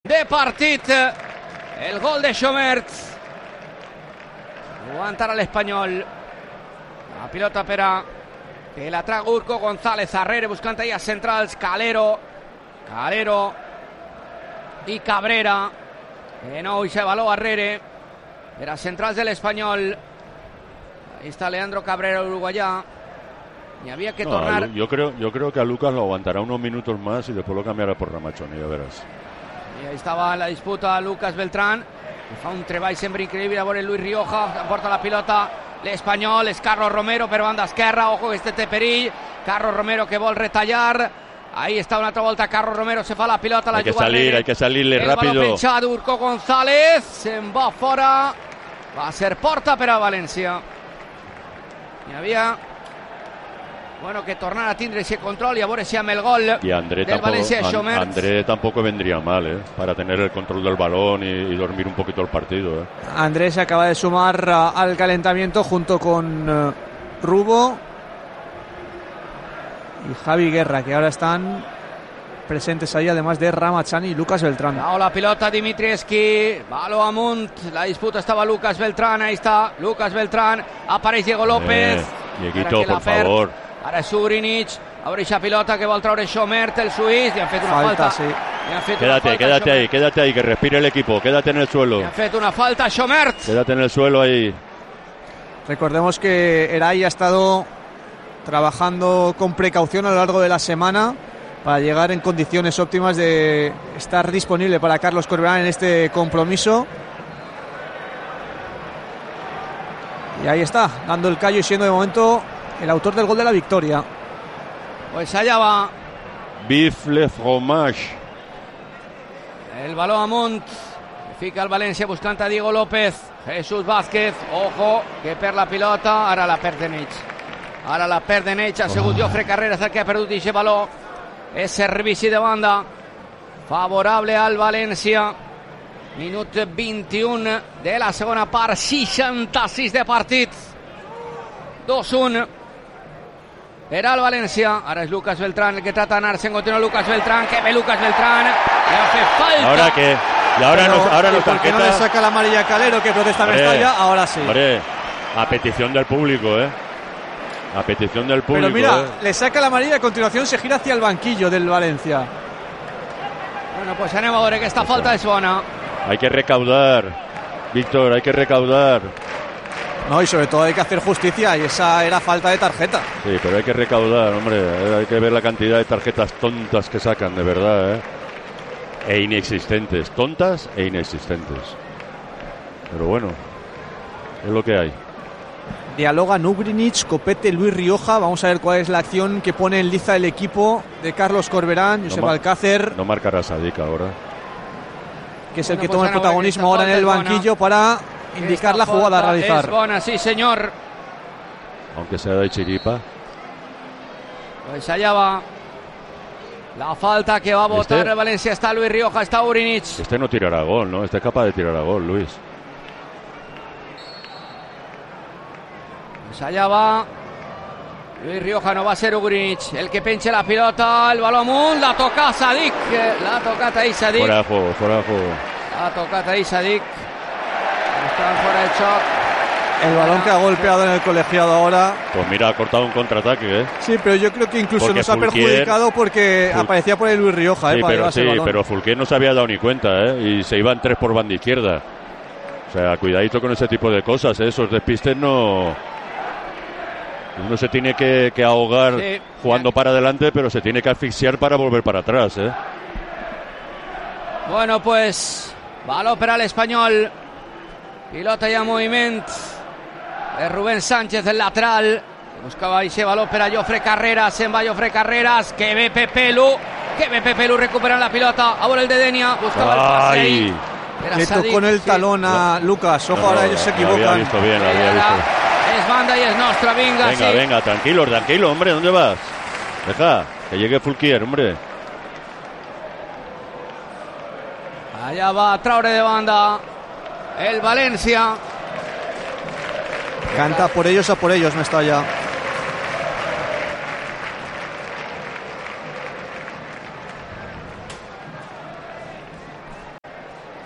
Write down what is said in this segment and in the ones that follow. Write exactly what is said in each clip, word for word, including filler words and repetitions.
de partit. El gol de Xomert. Aguantar al Espanyol. La pilota per a que la traga Urco González. Arrere buscant ahí a centrals. Calero. Calero. I Cabrera. De nou i se való Arrere. Per a centrals de l'Espanyol. Ahí está Leandro Cabrera, uruguayá. Y había que no, tornar. Yo creo, yo creo que a Lucas lo aguantará unos minutos más y después lo cambiará por Ramachoni, ya verás. I ahí estava la disputa Lucas Beltrán, que fa un treball sempre increïble. A veure Luis Rioja, porta la pilota l'Espanyol, és Carlos Romero per banda esquerra, ojo que este té perill. Carlos Romero que vol retallar. Ahí está una altra volta Carlos Romero, se fa la pilota, la hay que juga salir, Arrere. hay que salirle el rápido. El baló penjat d'Urco González, se'n va fora. Va ser porta per a València. Hi havia bueno, que tornar a tindre ese control y a veure si amb el gol y André del tampoco, València An, Xomert. André tampoco vendría mal, ¿eh? Para tener el control del balón y, y dormir un poquito el partido, ¿eh? André se acaba de sumar uh, al calentamiento junto con uh, Rubo y Javi Guerra, que ahora están presentes ahí, además de Ramachani y Lucas Beltrán. Now la pilota Dimitrievski, baló amunt, la disputa estaba Lucas Beltrán, ahí está Lucas Beltrán, apareix Diego López. Eh, Dieguito, por favor. Ara és Ugrinic, obre esa pilota que vol traure Xomert, el suís, li han fet una falta. falta. Sí. Li han fet Quédate, una falta quédate ahí, quédate ahí, que respire el equipo, quédate en el suelo. Li han fet una falta a Xomert. Quédate en el suelo ahí. Recordemos que Eray ha estado trabajando con precaución a lo largo de la semana para llegar en condiciones óptimas de estar disponible para Carlos Corberán en este compromiso. Y ahí está, dando el callo y siendo de momento el autor del gol de la victoria. Pues allá va. Vive le fromage. El balón amunt. Fica el València buscant a Diego López. Jesús Vázquez. Ojo, que per la pilota. Ara la perd Denech. Ara la perd Denech. Ha sigut oh. Jofre Carreras el que ha perdut aquest baló. És servici de banda. Favorable al València. Minut vint-i-un de la segona part. seixanta-sis de partit. dos un. Era el València. Ara és Lucas Beltrán el que trata d'anar-se. Continua Lucas Beltrán. Que ve Lucas Beltrán. Le hace falta. ¿Ahora qué? Y ahora Pero, nos, ahora nos ¿por qué tarjeta? no le saca la amarilla a Calero, que protesta Mestalla? Ahora sí. Hombre, a petición del público, ¿eh? A petición del público. Pero mira, ¿eh? le saca la amarilla y a continuación se gira hacia el banquillo del Valencia. Bueno, pues anem a veure que esta falta és bona. Hay que recaudar, Víctor, hay que recaudar. No, y sobre todo hay que hacer justicia, y esa era falta de tarjeta. Sí, pero hay que recaudar, hombre. Hay que ver la cantidad de tarjetas tontas que sacan, de verdad, ¿eh? E inexistentes, tontas e inexistentes. Pero bueno, es lo que hay. Dialogan Ugrinic, Copete, Luis Rioja. Vamos a ver cuál es la acción que pone en liza el equipo de Carlos Corberán. Josep no Alcácer, no marcará Sadik ahora, que es el bueno, que pues toma el protagonismo ahora en el banquillo para indicar la jugada a realizar. Es bona, sí señor. aunque sea de chiripa. Pues allá va la falta que va a votar Este- el Valencia. Está Luis Rioja, está Ugrinic. Este no tirará gol, ¿no? Este es capaz de tirar a gol, Luis. Pues allá va Luis Rioja, no va a ser Ugrinic el que pinche la pilota, el balón amunt, la toca Sadik, la tocat ahí Sadik, Fuera de juego, fuera de juego. la tocat ahí Sadik, están fuera de choc. El balón que ha golpeado en el colegiado ahora. Pues mira, ha cortado un contraataque, ¿eh? Sí, pero yo creo que incluso Porque nos ha Fulquier- perjudicado porque Ful- aparecía por el Luis Rioja. Sí, eh, para pero llevarse sí, el balón. pero Fulquier no se había dado ni cuenta, ¿eh? Y se iban tres por banda izquierda. O sea, cuidadito con ese tipo de cosas, ¿eh? Esos despistes no... Uno se tiene que, que ahogar Sí. jugando para adelante, pero se tiene que asfixiar para volver para atrás, ¿eh? Bueno, pues baló per al Espanyol, pilota ja en moviment de Rubén Sánchez, el lateral, buscava ese baló per a Jofre Carreras, se'n va Jofre Carreras, que ve Pepe Lu, que ve Pepe Lu recuperant la pilota, a veure el de Denia, buscava el pase Ay, ahí. Per a Le Sadik, tocó en el sí. talón a Lucas. Ojo, no, ahora no, ellos se lo había equivocan. visto bien, lo Sí, había ara visto. és banda i és nostra, vinga, Venga, sí. venga, tranquilo, tranquilo, hombre, ¿dónde vas? Deja, que llegue Fulquier, hombre. Allà va a traure de banda el València. Canta por ellos a por ellos, Mestalla.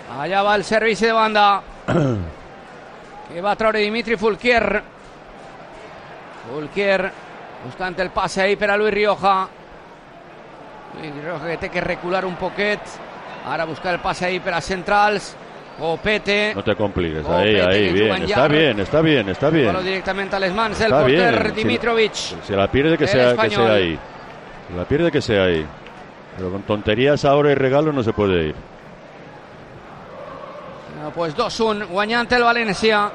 Allà va el servici de banda. Que va a treure Dimitri Fulquier. Fulquier buscant el passe ahí per a Luis Rioja. Luis Rioja que té que recular un poquet. Ara buscar el passe ahí per a centrals. Copete. No te compliques, Copete, ahí, ahí, bien, está bien, está bien, está bien. Bueno, directamente a les mans del Está porter bien. Dimitrovic. Si, si la pierde que sea, que sea ahí. Si la pierde que sea ahí. Pero con tonterías ahora y regalos no se puede ir. No, pues dos uno, guanyant el València.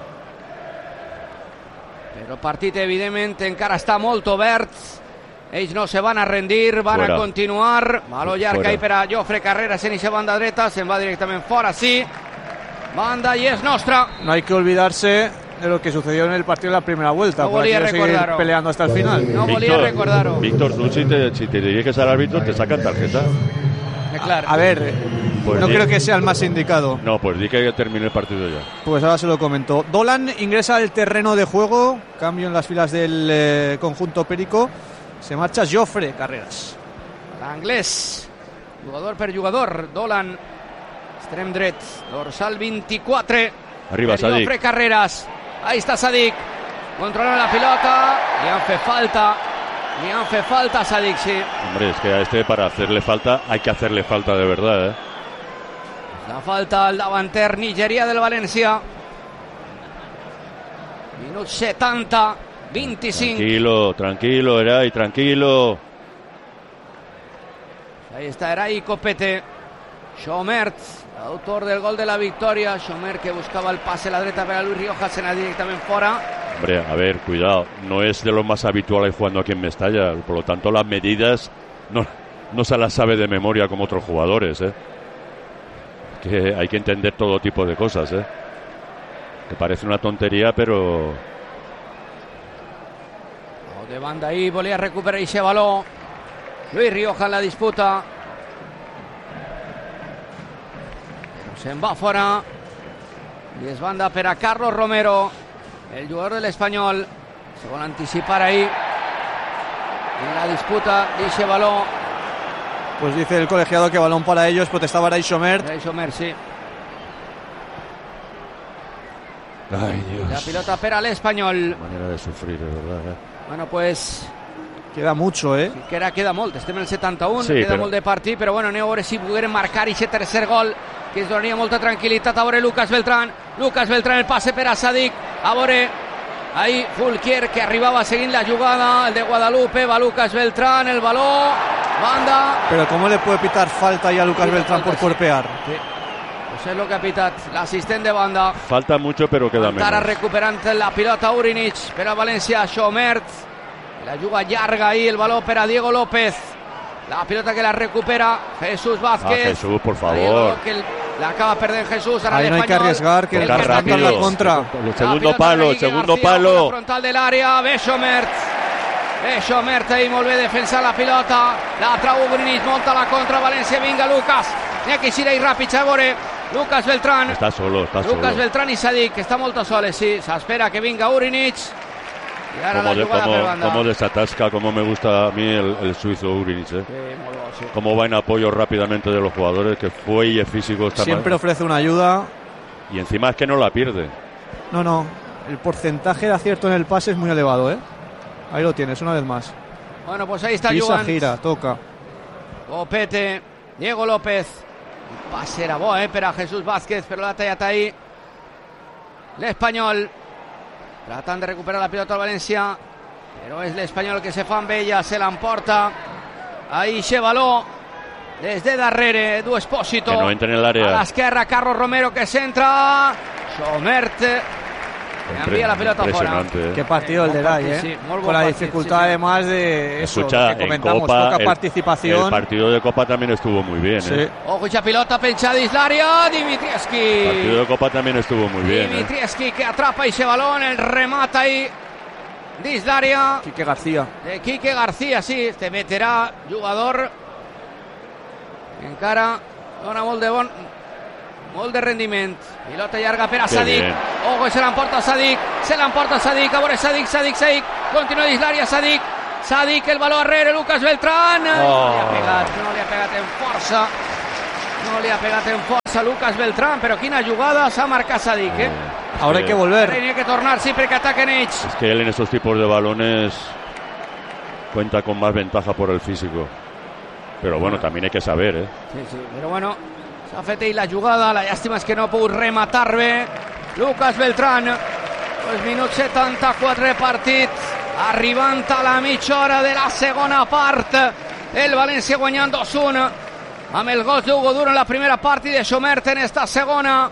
Però el partit, evidentment, encara està molt obert. Ells no se van a rendir, van Fuera. a continuar. Baló llarg Fuera. ahí per a Jofre Carreras en esa banda dreta. Se'n va directament fora, sí. Banda i és nostra. No hay que olvidarse de lo que sucedió en el partido de la primera vuelta. No por volía aquí a seguir recordarlo. peleando hasta el final. No volia recordar-ho. Víctor, tú si te, si te diriges al árbitro te sacan tarjeta. Eh, clar. A ver, Pues no di- creo que sea el más indicado. No, pues di que termine el partido ya. Pues ahora se lo comento. Dolan ingresa al terreno de juego. Cambio en las filas del eh, conjunto Perico. Se marcha Jofre Carreras. L'anglès. Jugador per jugador. Dolan. Extrem dret. Dorsal vint-i-quatre. Arriba, per Sadik. Jofre Carreras. Ahí está Sadik. Controla la pilota. Li han fet falta. Li han fet falta a Sadik, sí. Hombre, es que a este para hacerle falta hay que hacerle falta de verdad, ¿eh? La falta al davanter Nigeria del València. Minut setanta, vint-i-cinc. Tranquilo, tranquilo, Eray, tranquilo. Ahí está Eray Copete. Xomert, autor del gol de la victoria. Xomert que buscaba el pase a la dreta para Luis Rioja, se la directamente fuera. Hombre, a ver, cuidado, no es de lo más habitual jugando aquí en Mestalla, por lo tanto las medidas no, no se las sabe de memoria como otros jugadores, ¿eh? Que hay que entender todo tipo de cosas, ¿eh? Que parece una tontería, pero De banda ahí, volía recuperar ese balón. Luis Rioja en la disputa. Pero se'n va fora. I es banda per a Carlos Romero, el jugador del Espanyol. Se vol anticipar ahí en la disputa de ese balón. Pues dice el colegiado que balón para ellos, protestaba Eray Xomert. Eray Xomert, sí. ay, Dios. La pilota per a l'Espanyol. Manera de sufrir, de verdad, ¿eh? Bueno, pues Queda mucho, ¿eh? que ara queda molt, estem en el setanta-un, Sí, queda però- molt de partit, però bueno, anem a veure si pogueren marcar aquest tercer gol, que ens donaria molta tranquil·litat. A veure Lucas Beltrán, Lucas Beltrán, el passe per a Sadik, a veure ahí Fulquier, que arribava seguint la jugada, el de Guadalupe, va Lucas Beltrán, el baló, banda. Pero ¿cómo le puede pitar falta ahí a Lucas Sí, Beltrán falta, por sí. cuerpear? Sí. Pues és el que ha pitat l'assistent de banda. Falta mucho, pero queda Ara menos. recuperant la pilota Urinic per a València, Xomert, la juga llarga ahí, el baló per a Diego López, la pilota que la recupera Jesús Vázquez. Ah, Jesús, por favor. Ahí el baló que la acaba perdent Jesús. Ara Ahí no hay que l'Espanyol, arriesgar, que el el Tocar que Barça rápido. anda en la contra. El La segundo pilota palo, de el Quique segundo García, palo. la frontal de l'àrea, ve Xomert. Ve Xomert ahí, molt bé defensar la pilota. La trau Urinic, monta la contra València, vinga Lucas. N'hi ha que eixir ahí ràpid, a veure. Lucas Beltrán. Está solo, está Lucas solo. Beltrán i Sadik, que està molt a soles, sí. S'espera que vinga Urinic. I ara Como, la de, jugada per como, banda. como desatasca, como me gusta a mí el, el suizo Urinic, ¿eh? Sí, molt bo, sí. Cómo va en apoyo rápidamente de los jugadores, que fuelle físico está Siempre mal. ofrece una ayuda. Y encima es que no la pierde. No, no. El porcentaje de acierto en el pase es muy elevado, ¿eh? Ahí lo tienes, una vez más. Bueno, pues ahí está Pisa, jugant. gira, toca. Copete, Diego López. El pase era bo, eh, per a Jesús Vázquez, però l'ha tallat ahí l'Espanyol. Tratant de recuperar la pilota al València, però és l'Espanyol que se fa amb ella, se l'emporta. Ahí xe baló, des de darrere, Edu Espósito. Que no entre en el área. A l'esquerra, Carlos Romero que centra. Xomert, que envía la pilota fora. Impresionante, ¿eh? Qué partido el de Eray, ¿eh? Sí, molt bon Con la partit, dificultad sí, sí. además de eso, Escucha, que en comentamos, Copa, poca el, participación. el partido de Copa también estuvo muy bien, Sí. ¿eh? Ojo, esa pilota penjada dins l'àrea, El Dimitrievski. partido de Copa también estuvo muy bien, ¿eh? Dimitrievski que atrapa ese balón, el remata ahí dins l'àrea Quique García. de Quique García, sí, este veterà jugador que encara dona molt de bon molt de rendiment. Pilota llarga per a Que Sadik. bien. Ojo, se l'emporta Sadik, se l'emporta Sadik, a veure Sadik, Sadik, Sadik, continua dins l'àrea Sadik. Sadik, el baló arrere, Lucas Beltrán. Oh. No li ha pegat, no li ha pegat en força. No li ha pegat en força Lucas Beltrán, però quina jugada s'ha marcat Sadik, eh? Ahora hay que volver. Tiene que tornar siempre que ataquen ells. Es que él en estos tipos de balones cuenta con más ventaja por el físico. Però bueno, també hay que saber, eh? Sí, sí, però bueno, s'ha fet ell la jugada, la llàstima és que no ha pogut rematar bé Lucas Beltrán. Pues minut setanta-quatre partit, arribant a la mitja hora de la segona part, el València guanyant dos a un amb el gol d'Hugo Duro en la primera part i de Somert en esta segona,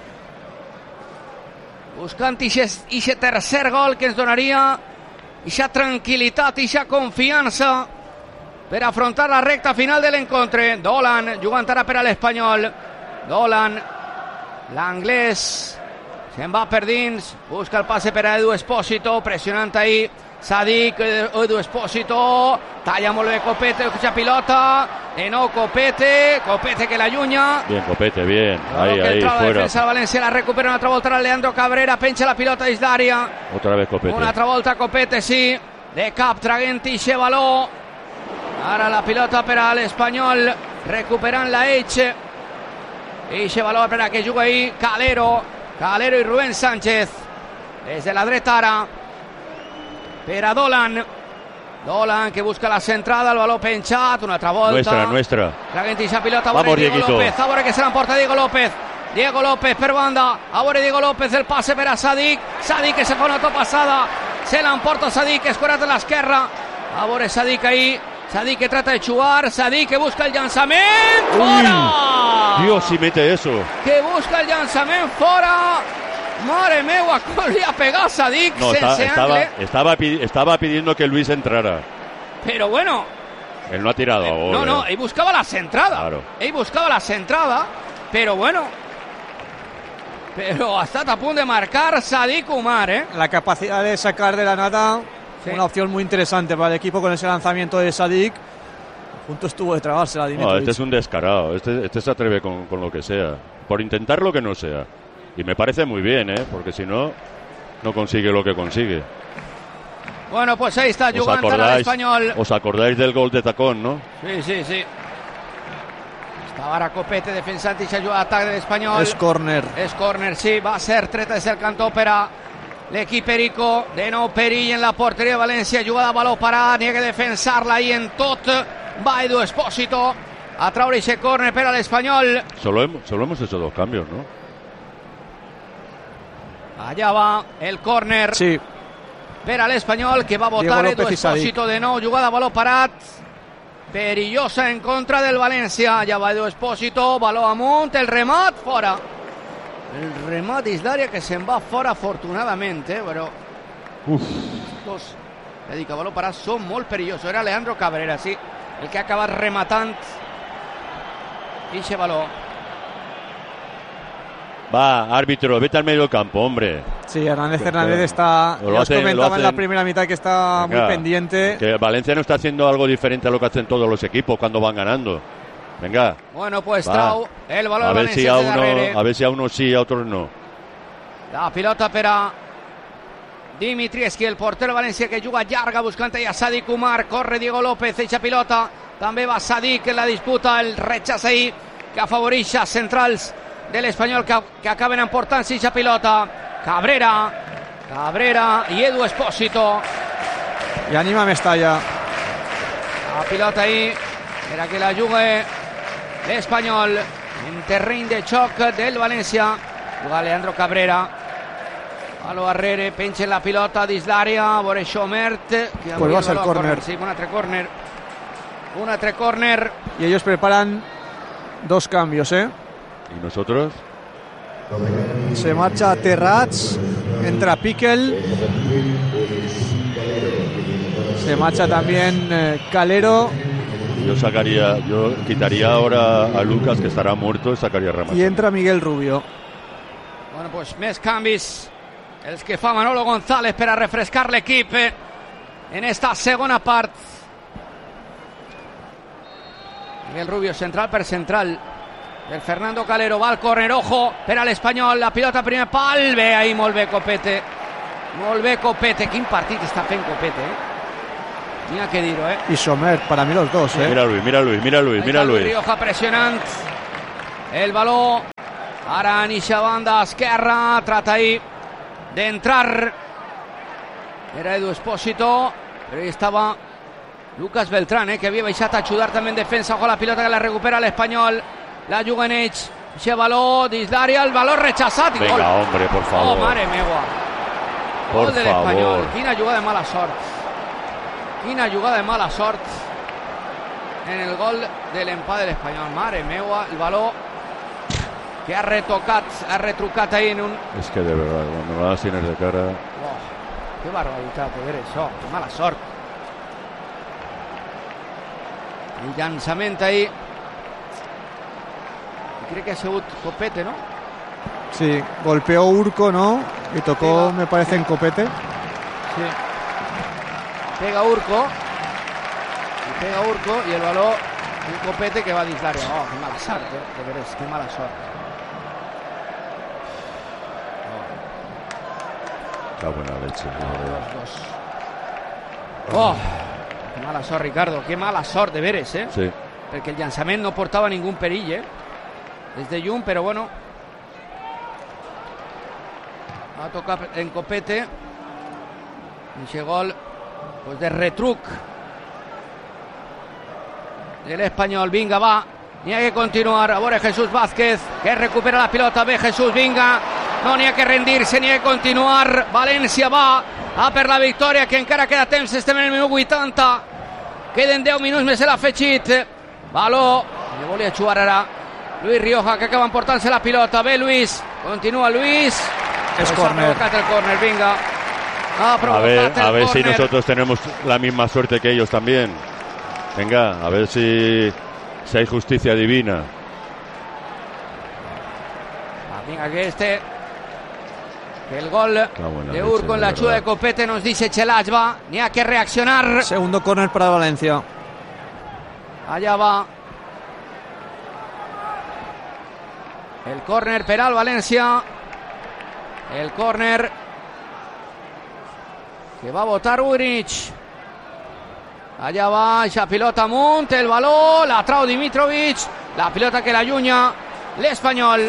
buscant ixe tercer gol que ens donaria ixa tranquil·litat, ixa confiança per afrontar la recta final de l'encontre. Dolan jugant ara per a l'Espanyol. Dolan, l'anglès, se'n va per dins, busca el passe per a Edu Espósito, pressionant ahí Sadik, Edu Espósito, talla molt bé Copete, escucha pilota, de nou Copete, Copete que l'allunya. Bien, Copete, bien, ahí, ahí, fuera. La defensa de València la recupera una altra volta Leandro Cabrera, penja la pilota dins d'àrea. Otra vez Copete. Una altra volta Copete, sí, de cap traguent ixe baló. Ara la pilota per a l'Espanyol, recuperant-la Elche. Ixe baló per a que juga ahí Calero, Calero i Rubén Sánchez. Des de la dreta ara, per a Dolan. Dolan que busca la centrada, el baló penjat, una altra volta. Nuestra, nuestra. Traguent ixa pilota, a Vamos, Diego Dieguito. López, a veure que se l'emporta Diego López. Diego López per banda, a veure Diego López, el passe per a Sadik. Sadik que se fa una topassada, se l'emporta Sadik, escorat a l'esquerra. A veure Sadik ahí, Sadik que trata de jugar, Sadik que busca el llançament, fora! Dios, si mete eso. Que busca el llançament fora. Mare meua, com li ha pegat Sadik No, sense está, estaba, angle. estaba, pi- estaba pidiendo que Luis entrara. Però bueno, Él no ha tirado. no, gol, no, eh. ell buscava la centrada. Claro. Ell buscava la centrada, però bueno, però ha estat a punt de marcar Sadik Umar, eh? La capacidad de sacar de la nada, Sí. una opción muy interesante para el equipo con ese lanzamiento de Sadik. Junto estuvo de trabarse la No, Dimitrovic. este es un descarado. Este, este se atreve con, con lo que sea. Por intentar lo que no sea. Y me parece muy bien, ¿eh? Porque si no, no consigue lo que consigue. Bueno, pues ahí está ¿Os jugant ara acordáis, l'Espanyol. os acordáis del gol de tacón, no? Sí, sí, sí. Estava ara Copete defensant i jugada d'atac de l'Espanyol. Es córner. És córner, sí, va ser treta des del cantó per a l'equip Perico. De nou Perill en la porteria de València, jugada a baló parat, n'hi ha que defensar-la i en tot va Edu Espósito a traure aquest córner per a l'Espanyol. Solo hemos, solo hemos hecho dos cambios, ¿no? Allà va el córner Sí, per a l'Espanyol, que va Diego votar López Edu i Sadik. Espósito de nou, jugada a baló parat, perillosa en contra del València. Allà va Edu Espósito, baló amunt, el remat fora. El remat dins d'àrea que se'n va fora afortunadament, eh? Però Uf. dos, ja dic, a baló parat són molt perillosos. Era Leandro Cabrera, sí, el que ha acabat rematant ixe baló. Va, árbitro, vete al medio del campo, hombre. sí, Hernández Que- Hernández que- está. lo Ya os hacen- comentaba lo en la hacen- primera mitad que está Venga, muy pendiente. Que Valencia no está haciendo algo diferente a lo que hacen todos los equipos cuando van ganando. Venga, Bueno, pues Va. trau el baló a del ver si a València de uno, darrere. a ver si a unos sí, a otros no. La pilota per a Dimitrievski, el portero València que juga llarga buscant a Sadik Umar. Corre Diego López, eixa pilota. També va Sadik en la disputa, el rechaç ahí que afavoreix a centrals de l'Espanyol que, que acaben emportant-se eixa pilota. Cabrera, Cabrera i Edu Espósito. Y anima Mestalla. La pilota ahí per a que la jugue l'Espanyol en terreny de xoc del València. Juga Leandro Cabrera. A lo darrere, penja la pilota dins l'àrea, a veure Somert. Que Pues va a ser córner. Sí, un altre córner. Un altre córner. Y ellos preparan dos cambios, ¿eh? ¿Y nosotros? Se marcha Terrats, entra Piquel. Se marcha también eh, Calero Yo sacaría, yo quitaría ahora a Lucas, que estará muerto, y sacaría a Ramas. y entra Miguel Rubio. Bueno, pues més canvis. Els que fa Manolo González per a refrescar l'equip eh, en esta segona part. Miguel Rubio, central per central. El Fernando Calero va al córner, ojo, per a l'Espanyol, la pilota primer pal, bé, ahí molt bé Copete. Molt bé Copete, quin partit està fent Copete, eh? N'hi ha que dir-ho, eh? Y Sommer, para mí los dos, ¿eh? Mira Luis, mira Luis, mira Luis, Ahí mira está Luis. Rioja pressionant. el baló. Ara inicia banda esquerra, trata ahí de entrar. Era Edu Espósito, pero ahí estaba Lucas Beltrán, eh, que havia baixat a ajudar també en defensa. Ojo la pilota que la recupera l'Espanyol. La juga en ells. Ese baló dins l'àrea, el baló rechazat. Venga, gol. hombre, por favor. Oh, mare meua. Por Gol de favor. l'Espanyol. Quina jugada de mala sort. Quina jugada de mala sort en el gol de l'empat de l'Espanyol. Mare meua, el baló que ha retocat, ha retrucat ahí en un... Es que de verdad, cuando las tienes de cara... Oh, que barbaritat de ver això, que mala sort. El llançament ahí, crec que ha sigut Copete, ¿no? Sí, golpeó Urco, ¿no? Y tocó, Pega, me parece, sí. en Copete. Sí. Pega Urco. Y pega Urco y el balón un Copete que va a dins l'àrea. Oh, que mala sort, eh? De veres, que mala sort. La buena leche. Dos, dos. Oh, que mala sort, Ricardo. Que mala sort, de veres, eh? Sí. Perquè el llançament no portava ningú perill, eh? Des de llum, però bueno. Va tocar en Copete. Eixe gol pues de retruc de l'Espanyol. Vinga, va. N'hi ha que continuar. A veure Jesús Vázquez, que recupera la pilota. Bé, Jesús, vinga. No n'hi ha que rendir-se, n'hi ha que continuar. València va a per la victòria, que encara queda temps. Estem en el minut vuitanta. Queden deu minuts més l'afegit. Baló. Le volia jugar ara Luis Rioja, que acaba emportant-se la pilota. Bé, Luis. Continua Luis. Es Pues ha córner. provocat el córner, vinga. Ha A provocat ver, el a ver si córner. nosotros tenemos la misma suerte que ellos también. Venga, a ver si, si hay justicia divina. Ah, vinga, que este... Que el gol buena de leche, Urco en la de ayuda verdad. de Copete nos dice Chelach, va. Ni hay que reaccionar. Segundo córner para Valencia. Allá va. El córner per al València. El córner que va a votar Uric. Allá va esa pilota amunt, el baló, la trau Dimitrovic, la pilota que la llunya l'Espanyol.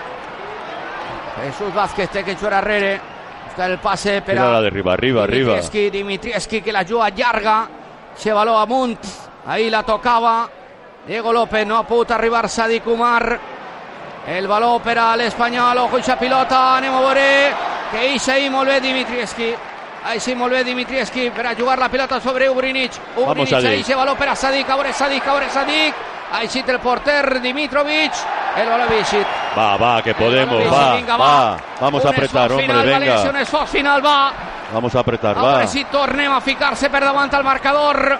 Jesús Vázquez té que jugar arrere. Busca el passe per Mira a la de arriba, arriba, arriba. Dimitrievski, Dimitrievski que la juga llarga. Se baló amunt, ahí la tocava Diego López, no ha pogut arribar Sadik Umar. El baló per a l'Espanyol, ojo ixa pilota, anem a veure que ixa ahí molt bé Dimitrievski. Ahí sí, molt bé Dimitrievski per a jugar la pilota sobre Ubrinic. Ubrinic, ahí se baló per a Sadik, a veure Sadik, a veure Sadik. Ahí sí el porter Dimitrovic. El baló Vicit. Va, va, que podemos, Vicit, va, vinga, va. Vamos a Un apretar, esforç hombre, final, València, un venga. esforç final, va. Vamos a apretar, A va. veure si tornem a ficar-se per davant al marcador.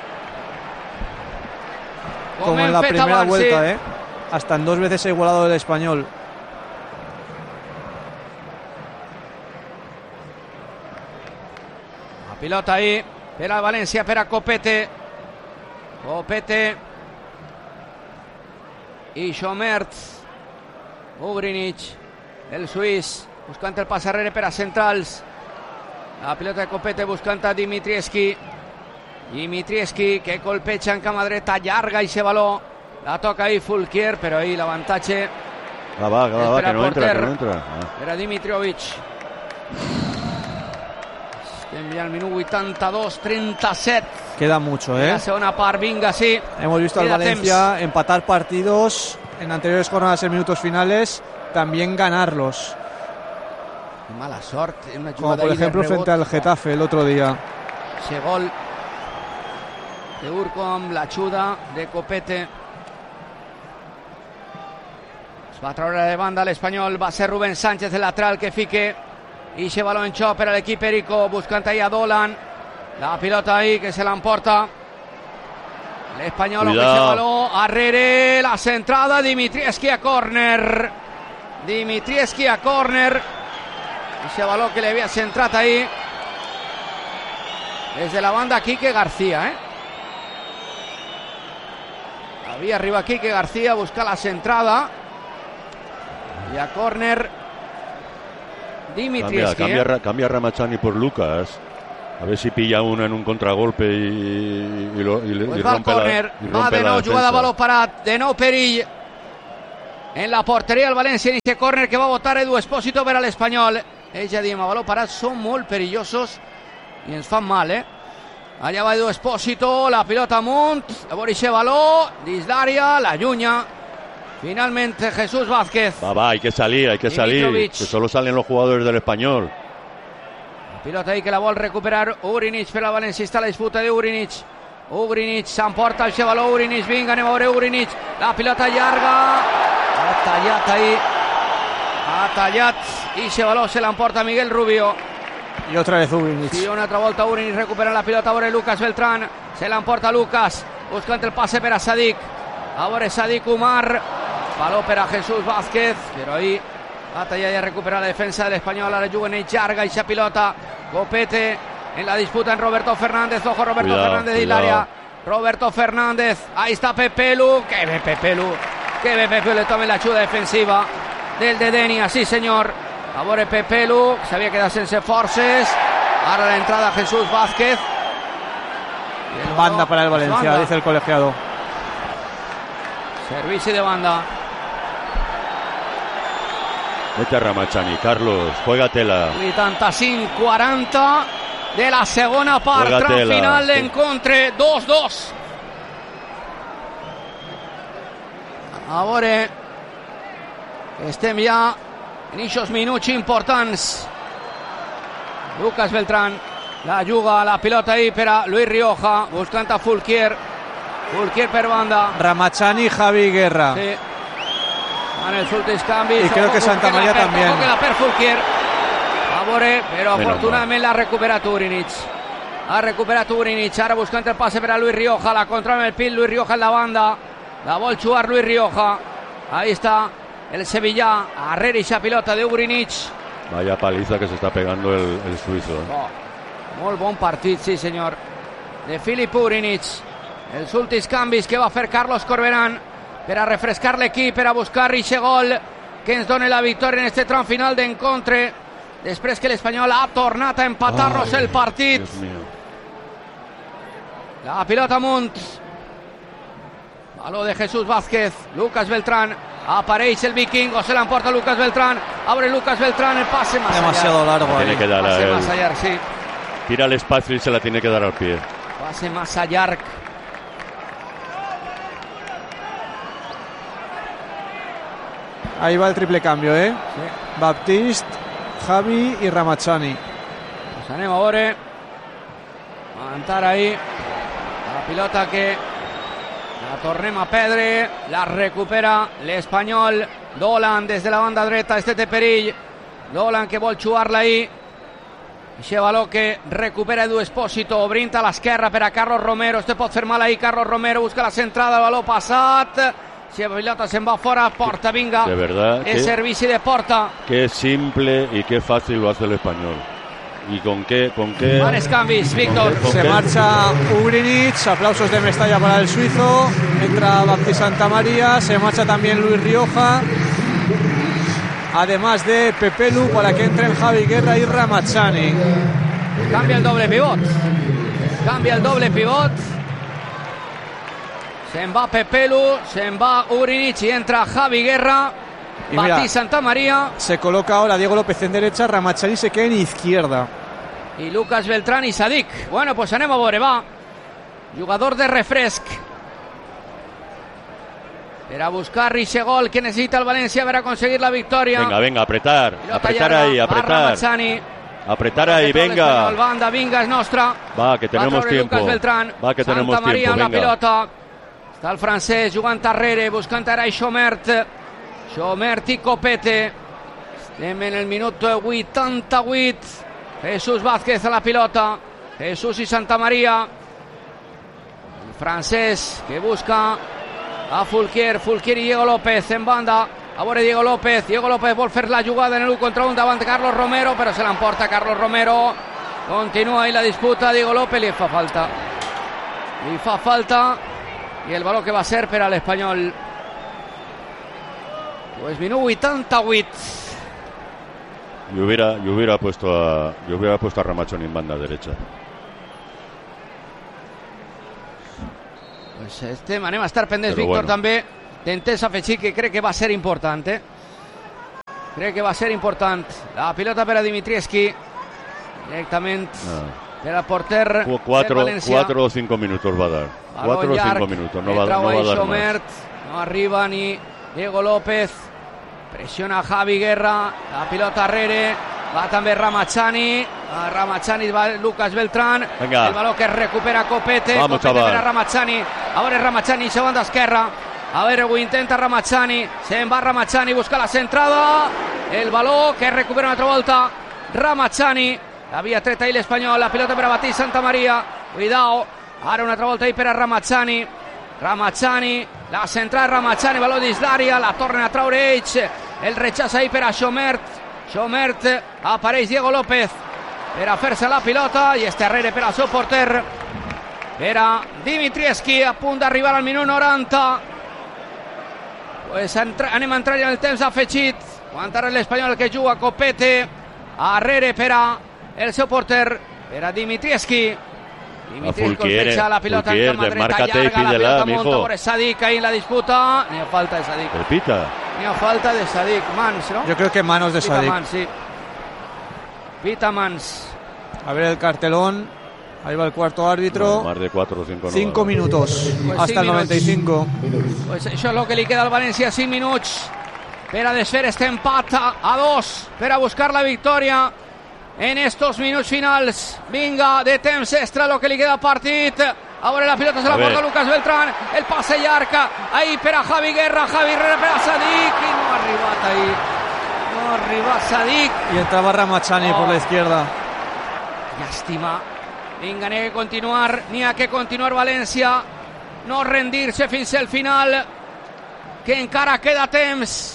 Como en hem la fet primera abans, vuelta, sí. ¿eh? Hasta en dos veces ha igualado el Español. La pilota ahí per al València, per a Copete. Copete. I Schomertz. Ugrinic, el suís, buscant el pas arrere per a centrals. La pilota de Copete buscant a Dimitrievski. Dimitrievski que colpeja en cama dreta, llarga i se baló. La toca ahí Fulquier, però ahí l'avantatge Va, va, va, va, Espera, que no entra, porter. que no entra. Ah. era Dimitrovic. Estem ja al minut vuitanta-dos, trenta-set. Queda mucho, ¿eh? La segona part, vinga, sí. Hemos visto al Queda Valencia empatar partidos en anteriores jornadas en minutos finales, también ganarlos. Qué mala sort. Una Como jugada por ahí de ejemplo rebot. frente al Getafe el otro día. Ese gol de Urco amb l'ajuda de Copete. Es va treure de banda l'Espanyol. Va ser Rubén Sánchez el lateral que fique. I ese baló en xoc per a l'equip Perico, buscant ahí a Dolan. La pilota ahí que se l'emporta l'Espanyol. Ese baló arrere, la centrada, Dimitrievski a córner. Dimitrievski a córner. Ese baló que le havia centrat ahí desde la banda Quique García, ¿eh? Havia arriba Quique García, busca la centrada. Y a córner Cambia, Dimitrievski, cambia, ¿eh? Ra- cambia Ramachani por Lucas. A ver si pilla una en un contragolpe y, y, lo, y, le- Pues y va al rompe la, córner, y va rompe de la nou, jugada a defensa. baló parat, de nou perill. en la porteria del València. Inicia córner que va a votar Edu Espósito per a l'Espanyol. Ells ja diem, a valor parat són molt perillosos i ens fan mal, eh? Allà va Edu Espósito, la pilota amunt, a veure aquest baló, dins d'àrea, la llunya. Finalmente Jesús Vázquez. Va, va, hay que salir, hay que salir, que solo salen los jugadores del Español. La pilota ahí que la vol recuperar Urinich per al València, està la disputa de Urinich. Urinich s'emporta el xavaló, Urinich, vinga, anem a veure Urinich, la pilota llarga, ha tallat ahí, ha tallat, i xavaló se l'emporta Miguel Rubio. Y otra vez Urinich. Sí, una altra volta Urinich recupera la pilota, a veure Lucas Beltrán, se l'emporta Lucas, buscant el passe per a Sadik, a veure Sadik Umar, baló per a Jesús Vázquez, però ahí ha tallat i ha recuperat la defensa de l'Espanyol, ara juguen ells llarga, eixa pilota, Copete, en la disputa en Roberto Fernández, ojo Roberto cuidado, Fernández y Hilaria, Roberto Fernández, ahí está Pepelu, que ve Pepelu, que ve Pepelu, toma la ayuda defensiva del de Denia, sí señor, a veure Pepelu, que s'havia quedat sense forces, ara la entrada Jesús Vázquez, banda para el Valencia, banda. Dice el colegiado. Servici de banda. Vete a Ramachani, Carlos, juégatela. vuitanta-cinc quaranta de la segona part, tram final d'encontre, dos dos. A veure, estem ja en aquests minuts importants. Lucas Beltrán la juga, la pilota ahí per a Luis Rioja, buscant a Fulquier, Fulquier per banda. Ramachani, Javi Guerra. Sí. En els últims canvis. Y creo que Santa María per, también. Que la per Fulquier. A veure, però Menos afortunadament l'ha recuperat Urinich. Ha recuperat Urinich, ara buscant el passe per a Luis Rioja, la controla el pit, Luis Rioja en la banda, la vol jugar Luis Rioja, ahí está el sevillà, arrere esa pilota de Urinich. Vaya paliza que se está pegando el, el suizo. Eh? Oh, molt bon partit, sí senyor, de Filip Urinich. Els últims canvis que va fer Carlos Corberán per a refrescar l'equip, per a buscar aquest gol que ens dona la victòria en este tram final d'encontre, després que l'Espanyol ha tornat a empatar-nos el partit. La pilota amunt, baló de Jesús Vázquez, Lucas Beltrán, apareix el vikingo, se l'emporta Lucas Beltrán, abre Lucas Beltrán, el pase más demasiado allá. largo, tiene que dar pase a él. más allá, sí. Tira el espacio y se la tiene que dar al pie. Pase más allá. Ahí va el triple cambio, ¿eh? Sí. Baptiste, Javi y Ramachani. Pues anem a veure. A avançar ahí. La pilota que la tornem a perdre. La recupera l'Espanyol. Dolan des de la banda dreta. Este té perill. Dolan que vol jugar-la ahí. Eixe baló que recupera Edu Espósito, obrint a l'esquerra per a Carlos Romero. Este pot fer mal ahí, Carlos Romero busca la centrada, el baló passat. Si la pilota se'n va fora, Porta, vinga. De verdad. El servici de Porta. Qué simple y qué fácil lo hace el Español. ¿Y con qué? Con qué? Varios cambios, Víctor. ¿Con Se qué? marcha Urinich, aplausos de Mestalla para el suizo. Entra Baptiste Santamaría, se marcha también Luis Rioja. Además de Pepelu para que entren Javi Guerra y Ramachani. Cambia el doble pivot. Cambia el doble pivot. Se'n va Pepelu, se'n va Urinich y entra Javi Guerra. Y mira, Baptiste Santamaría. Se coloca ahora Diego López en derecha, Ramachani se queda en izquierda. Y Lucas Beltrán y Sadik. Bueno, pues anem a veure, va. Jugador de refresc. Per a buscar ese gol que necesita el Valencia para conseguir la victoria. Venga, venga, apretar. Pilota Apretar llarga, ahí, va apretar. Ramachani. Apretar ahí, venga. El banda, vinga, es nostra. Va, que tenemos va tiempo. Lucas Beltrán. Va, que tenemos Santa Maria tiempo, amb la venga. pilota. Està el francès jugant darrere, buscant ara Xomert. Xomert i Copete. Estem en el minut vuitanta-vuit. Jesús Vázquez a la pilota. Jesús i Santa Maria. El francès que busca a Fulquier. Fulquier i Diego López en banda. A veure Diego López. Diego López vol fer la jugada en el u contra un davant Carlos Romero, però se l'emporta Carlos Romero. Continua ahí la disputa. Diego López li fa falta. Li fa falta. Y el balón que va a ser para el Espanyol. Pues minut vuitanta-vuit. Yo hubiera, yo hubiera puesto a, yo hubiera puesto a Ramachoni en banda derecha. Pues este anem a estar pendents, Però Víctor, bueno. també. d'Entesa Fecit, que crec que va ser important. Eh? Crec que va ser important. La pilota per a Dimitrievski. Directament no. per al porter Qu cuatro, del València. Cuatro o cinco minutos va a dar. Baló Cuatro llarg, o cinco minutos. No va, no va a dar Xomert, más. no arriba ni Diego López. Pressiona Javi Guerra. La pilota arrere. Va també Ramachani. A Ramachani va Lucas Beltrán. Venga. El baló que recupera Copete. Vamos, Copete chaval. per a Ramachani. Ahora es Ramachani, se banda esquerra. A veure, ho intenta Ramachani. Se'n va Ramachani, busca la centrada. El baló que recupera una altra volta Ramachani. Havia tret ahir l'Espanyol. La pilota per a Batí Santamaria. Cuidao. Ara una altra volta ahir per a Ramachani. Ramachani. La centrada Ramachani. Baló dins l'àrea. La tornen a traure ells. El rechaç ahir per a Xomert. Xomert. Apareix Diego López per a fer-se la pilota. I este arrere per al seu porter. Per a Dimitrievski. A punt d'arribar al minut noranta. Pues anem a entrar en el temps afegit. Aguantarà l'Espanyol que juga Copete. Arrere per a el seu porter, per a Dimitrievski. Dimitrievski colpeja la pilota en cama dreta, llarga, la pilota munta por Sadik ahí en la disputa. Ni a falta de Sadik. Repita. Ni a falta de Sadik. Mans, ¿no? Yo creo que manos de Pita Sadik. Mans, sí. Pita Mans. A ver el cartelón. Ahí va el cuarto árbitro. No, más de cuatro o cinco. Cinco no minutos. Pues hasta cinc el noventa y cinco. Pues això és el que li queda al València, cinc minuts per a desfer este empat a dos, per a buscar la victòria en estos minuts finals. Vinga, de temps extra, lo que li queda al partit. Ahora la pilota se la porta Lucas Beltrán. El passe llarg ahí per a Javi Guerra. Javi Guerra per a Sadik. I no ha arribat ahí. No ha arribat Sadik. Y entraba Ramachani Oh. por la izquierda. Llàstima. Vinga, n'hi ha que continuar. N'hi ha que continuar València. No rendir-se fins al final, que encara queda temps.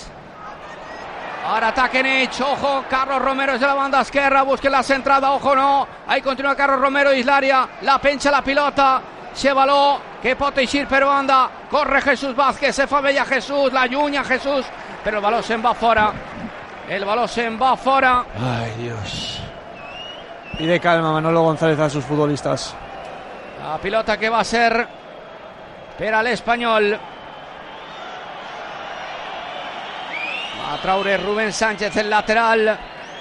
Ara ataquen ells, ojo, Carlos Romero és de la banda esquerra, busquen la centrada, ojo no, ahí continua Carlos Romero dins l'àrea, la penja la pilota, se baló que pot eixir per banda, corre Jesús Vázquez, se fa bella Jesús, la llunya Jesús, però el baló se'n va fora, el baló se'n va fora. Ay, Dios. Pide calma Manolo González a sus futbolistas. La pilota que va a ser per a l'Espanyol. Va a traure Rubén Sánchez, el lateral. La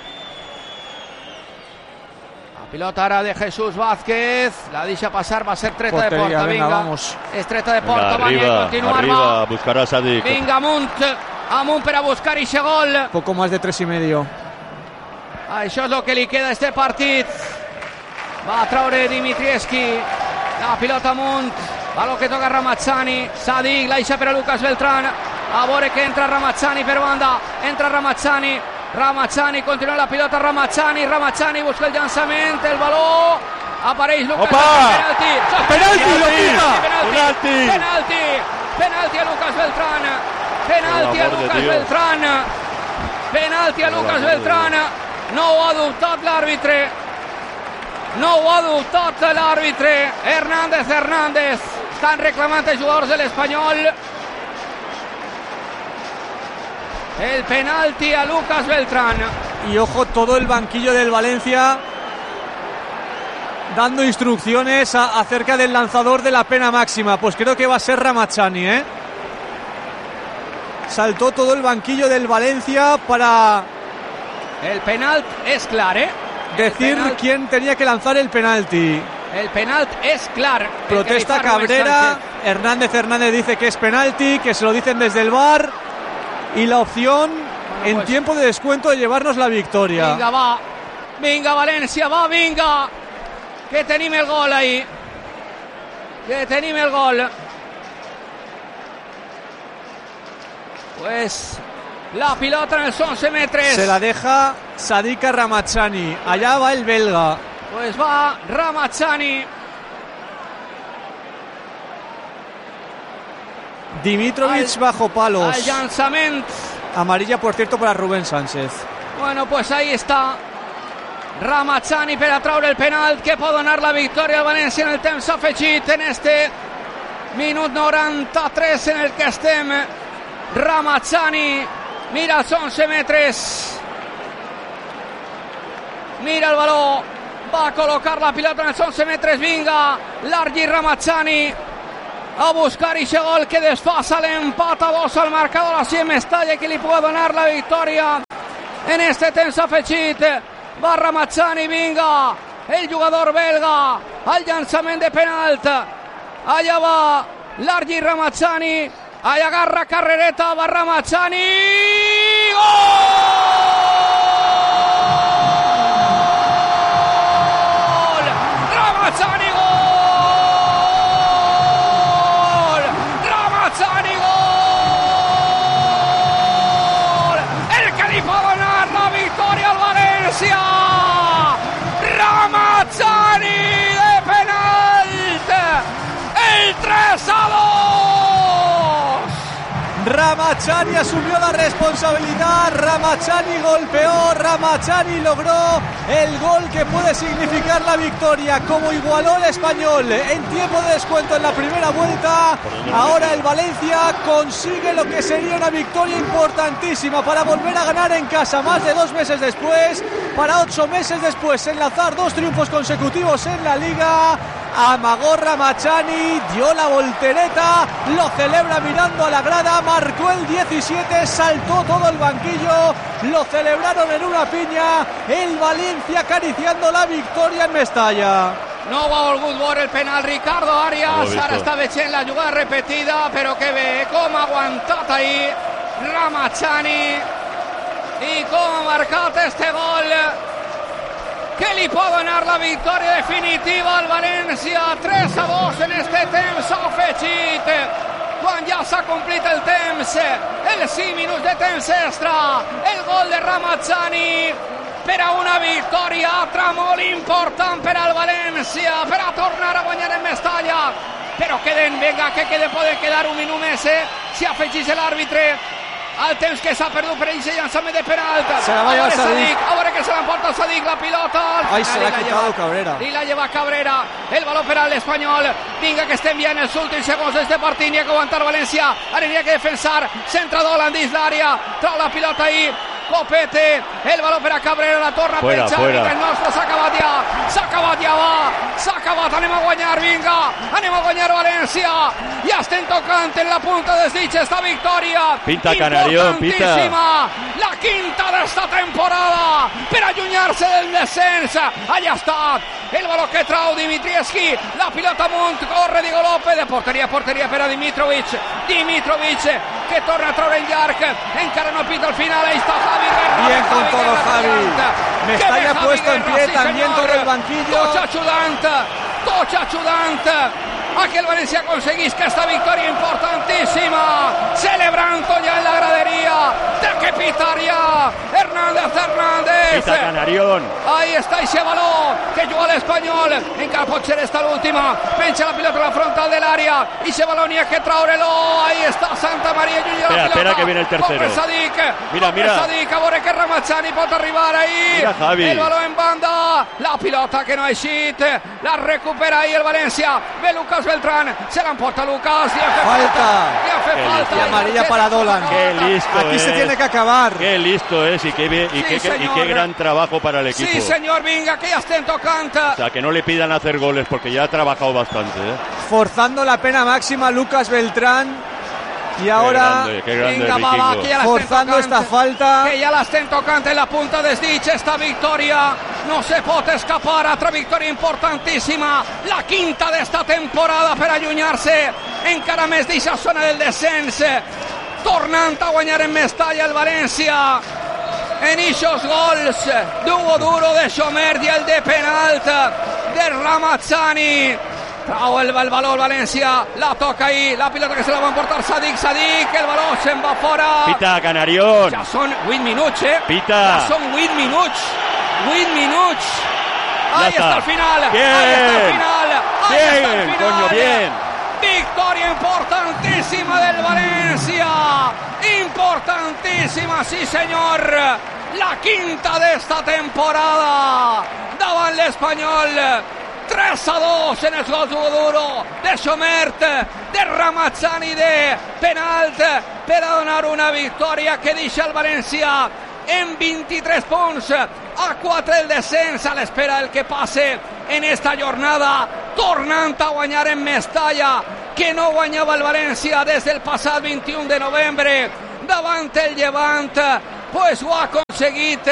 pilota ara de Jesús Vázquez. La deixa passar, va a ser treta Portería, de porta. venga, Vinga, vamos. és treta de Venga, porta. Va arriba, a continuar. arriba, Va. buscará Sadik. Vinga, amunt. Amunt per a buscar ixe gol. Poco más de tres y medio. Això és el que li queda a este partit. Va a traure Dimitrievski. La pilota amunt. Baló que toca Ramachani. Sadik, la deixa per a Lucas Beltrán. A veure que entra Ramachani per banda. Entra Ramachani. Ramachani, continua la pilota Ramachani. Ramachani busca el llançament. El baló. Apareix Lucas Opa! Beltrán. Penalti. Penalti, lo tira. Penalti. Penalti. Penalti a Lucas Beltrán. Penalti a Por el amor de Lucas Dios. Beltrán. Penalti a Por el Lucas amor de Beltrán. No ho ha dubtat l'àrbitre. No ho ha dubtat l'àrbitre. Hernández Hernández. Estan reclamant els jugadors de l'Espanyol. El penalti a Lucas Beltrán. Y ojo, todo el banquillo del Valencia dando instrucciones a- acerca del lanzador de la pena máxima. Pues creo que va a ser Ramachani, ¿eh? Saltó todo el banquillo del Valencia para El penalt és clar, eh? decir penalt- quién tenía que lanzar el penalti. El penalt és clar. El que li Protesta fa Rubén Cabrera. Sánchez. Hernández Hernández dice que es penalti, que se lo dicen desde el V A R. Y la opción en pues- tiempo de descuento de llevarnos la victoria. Vinga, va. Vinga, València, va, vinga. Que tenim el gol ahí. Que tenim el gol. Pues la pilota en els once metres. Se la deja Sadika Ramachani. Allá va el belga. Pues va Ramachani. Dimitrovic Al- bajo palos. Al llançament. Amarilla, por cierto, para Rubén Sánchez. Bueno, pues ahí está Ramachani per a traure el penal que pot donar la victòria al València en el temps afegit en este minut noranta-tres en el que estem. Ramachani mira els once metres, mira el baló, va a col·locar la pilota en els once metres. Vinga, Largi Ramachani, a buscar i gol que desfasa l'empat a dos al marcador així en Mestalla, que li pot donar la victòria en este temps afegit. Va Ramazzani, vinga, el jugador belga, al llançament de penalt, allà va Largi Ramazzani, allà agarra carrereta, va Ramazzani, gol! Ramazzani, gol! Ramazzani, gol! El que li pot donar la victòria al València! Ramazzani de penalt! El tres a dos! Ramazzani asumió la responsabilidad, Ramazzani golpeó, Ramazzani logró el gol que puede significar la victoria, como igualó el Español en tiempo de descuento en la primera vuelta. Ahora el Valencia consigue lo que sería una victoria importantísima para volver a ganar en casa más de dos meses después, para ocho meses después enlazar dos triunfos consecutivos en la Liga. Amagó Ramazzani, dio la voltereta, lo celebra mirando a la grada, marcó el diecisiete, saltó todo el banquillo, lo celebraron en una piña, el Valencia acariciando la victòria en Mestalla. No ho ha volgut veure el penal Ricardo Arias, no ara està veient la jugada repetida, però que bé, com ha aguantat ahí Ramazzani i com ha marcat este gol que li pot donar la victòria definitiva al València. Tres a dos en este temps afegit, quan ja s'ha complit el temps, els cinc minuts de temps extra, el gol de Ramazzani per a una victòria altra molt important per al València, per a tornar a guanyar en Mestalla, però queden, venga, que queden, poden quedar un minut més, eh? Si afegís l'àrbitre al temps que s'ha perdut per ell llançament de penalt. Se la va a llevar Sadik. Ahora que se la emporta Sadik la pilota. Ay, se la ha quitado Cabrera. Y la lleva Cabrera. El balón per al Espanyol. Vinga, que estem bien els últims segons d'este partit. N'hi ha que aguantar València. Ara n'hi ha que defensar. Centrador dins l'àrea. Trau la pilota ahí. Copete, el balón per a Cabrera, la torna fuera, penjant, fuera. el nostre s'ha acabat ja, s'ha acabat ja, va, s'ha acabat, anem a guanyar, vinga, anem a guanyar València, ja estem tocant en la punta dels dits esta victòria, pinta Canarión, pinta, la quinta d'esta temporada, per allunyar-se del descens, allà està, el balón que trau Dimitrievski, la pilota amunt, corre Diego López, de porteria a porteria per a Dimitrovic, Dimitrovic, que torna a treure el llarg, encara no pita al final, ahí está Javi. Bien con todo Javi. Mestalla puesto en pie, también sobre el banquillo. Tots ajudant, tots ajudant a que el València aconseguís aquesta victòria importantíssima, celebrant ja en la gradería, de que pitaria Hernández Hernández. Pita Canarión. Ahí está ese balón que juga l'Espanyol, encara pot ser esta l'última, penja la pilota a la frontal de l'àrea, i ese balón hi ha que traure-lo, ahí está Santa María, lluny la espera, pilota, espera que viene el tercero. Sadik, mira, mira. Sadik, a veure que Ramazzani pot arribar ahí, mira, Javi. El balón en banda, la pilota que no ha eixit, la recupera ahí el València, ve Lucas Beltrán, se la emporta Lucas, y hace falta, y hace falta, y amarilla para Dolan. Qué listo aquí es. Se tiene que acabar. Qué listo es y qué, bien, y, sí, qué, y qué gran trabajo para el equipo. Sí, señor, venga, que ya estén tocando. O sea, que no le pidan hacer goles porque ya ha trabajado bastante, ¿eh? Forzando la pena máxima Lucas Beltrán. Y ahora, qué grande, qué grande vinga, va, va, que ja forzando esta falta. Que ja l'estem tocant en la punta dels dits, esta victòria no se pot escapar, altra victòria importantíssima, la quinta d'esta temporada per allunyar-se encara més d'eixa zona del descens, tornant a guanyar en Mestalla el València, en eixos gols d'Hugo Duro, de Chomer i el de penalt de Ramazzani. Trau el, el valor València, la toca ahí, la pilota que se la va emportar Sadik, Sadik, el balón se'n va fora. Pita Canarión. Ja són vuit minuts, eh? Pita. Ja són vuit minuts, vuit minuts. Ahí está. está el final, bien. ahí está el final, ahí bien, está el final. coño, bien. Victòria importantíssima del València, importantíssima, sí senyor, la quinta d'esta temporada, davant l'Espanyol. tres a dos en els gols d'Hugo Duro, de Chomert, de Ramazzani, de penalt, per a donar una victòria que deixa el València en vint-i-tres punts, a quatre el descens, a l'espera del que passe en esta jornada, tornant a guanyar en Mestalla, que no guanyava el València des del passat vint-i-un de novembre davant el Llevant, pues ho ha aconseguit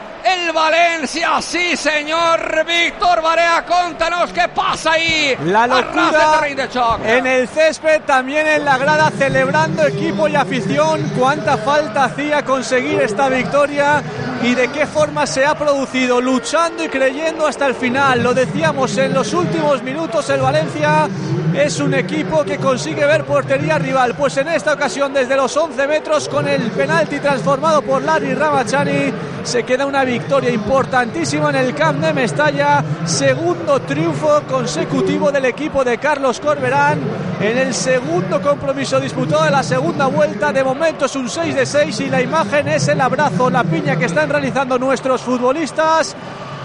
el Valencia, sí señor. Víctor Barea, contanos qué pasa ahí. La locura en el césped, también en la grada, celebrando equipo y afición. Cuánta falta hacía conseguir esta victoria y de qué forma se ha producido, luchando y creyendo hasta el final. Lo decíamos, en los últimos minutos el Valencia es un equipo que consigue ver portería rival. Pues en esta ocasión, desde los once metros, con el penalti transformado por Larry Ramachani, se queda una victoria importantísima en el Camp de Mestalla. Segundo triunfo consecutivo del equipo de Carlos Corberán en el segundo compromiso disputado de la segunda vuelta. De momento es un seis de seis y la imagen es el abrazo, la piña que están realizando nuestros futbolistas.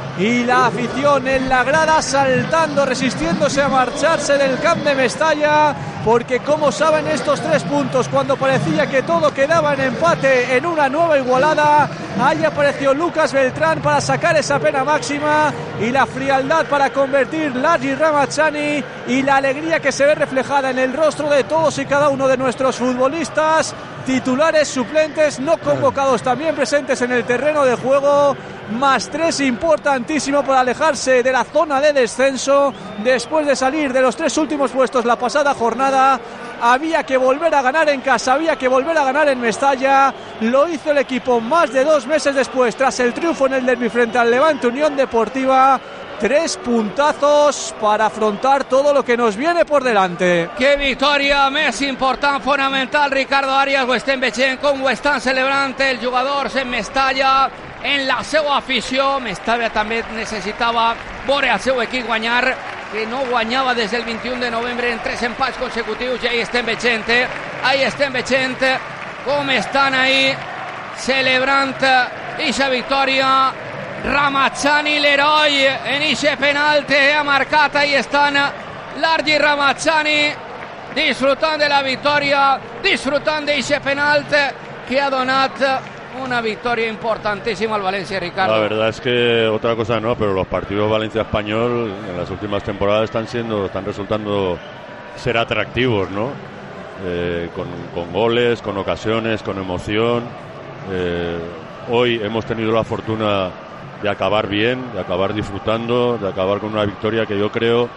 Y la afición en la grada saltando, resistiéndose a marcharse del Camp de Mestalla, porque como saben, estos tres puntos, cuando parecía que todo quedaba en empate, en una nueva igualada, ahí apareció Lucas Beltrán para sacar esa pena máxima y la frialdad para convertir Larry Ramachani, y la alegría que se ve reflejada en el rostro de todos y cada uno de nuestros futbolistas, titulares, suplentes, no convocados, también presentes en el terreno de juego. Más tres, importantísimo para alejarse de la zona de descenso después de salir de los tres últimos puestos la pasada jornada. Había que volver a ganar en casa, había que volver a ganar en Mestalla. Lo hizo el equipo más de dos meses después, tras el triunfo en el derbi frente al Levante Unión Deportiva. Tres puntazos para afrontar todo lo que nos viene por delante. Qué victòria més important, fonamental, Ricardo Arias. Ho estem veient com ho estan celebrant els jugadors en Mestalla, en la seva afició. Mestalla també necessitava veure el seu equip guanyar, que no guanyava des del vint-i-un de novembre en tres empats consecutius, i ahí estem veient, ahí estem veient com estan ahí celebrant aquesta victòria. Ramachani, l'heroi, en ixe penalti ha marcat, ahí estan Larry Ramachani disfrutant de la victòria, disfrutant d'ixe penalti que ha donat una victoria importantísima al Valencia, Ricardo. La verdad es que otra cosa no, pero los partidos Valencia-Español en las últimas temporadas están siendo, están resultando ser atractivos, ¿no? Eh, con, con goles, con ocasiones, con emoción. Eh, hoy hemos tenido la fortuna de acabar bien, de acabar disfrutando, de acabar con una victoria que yo creo,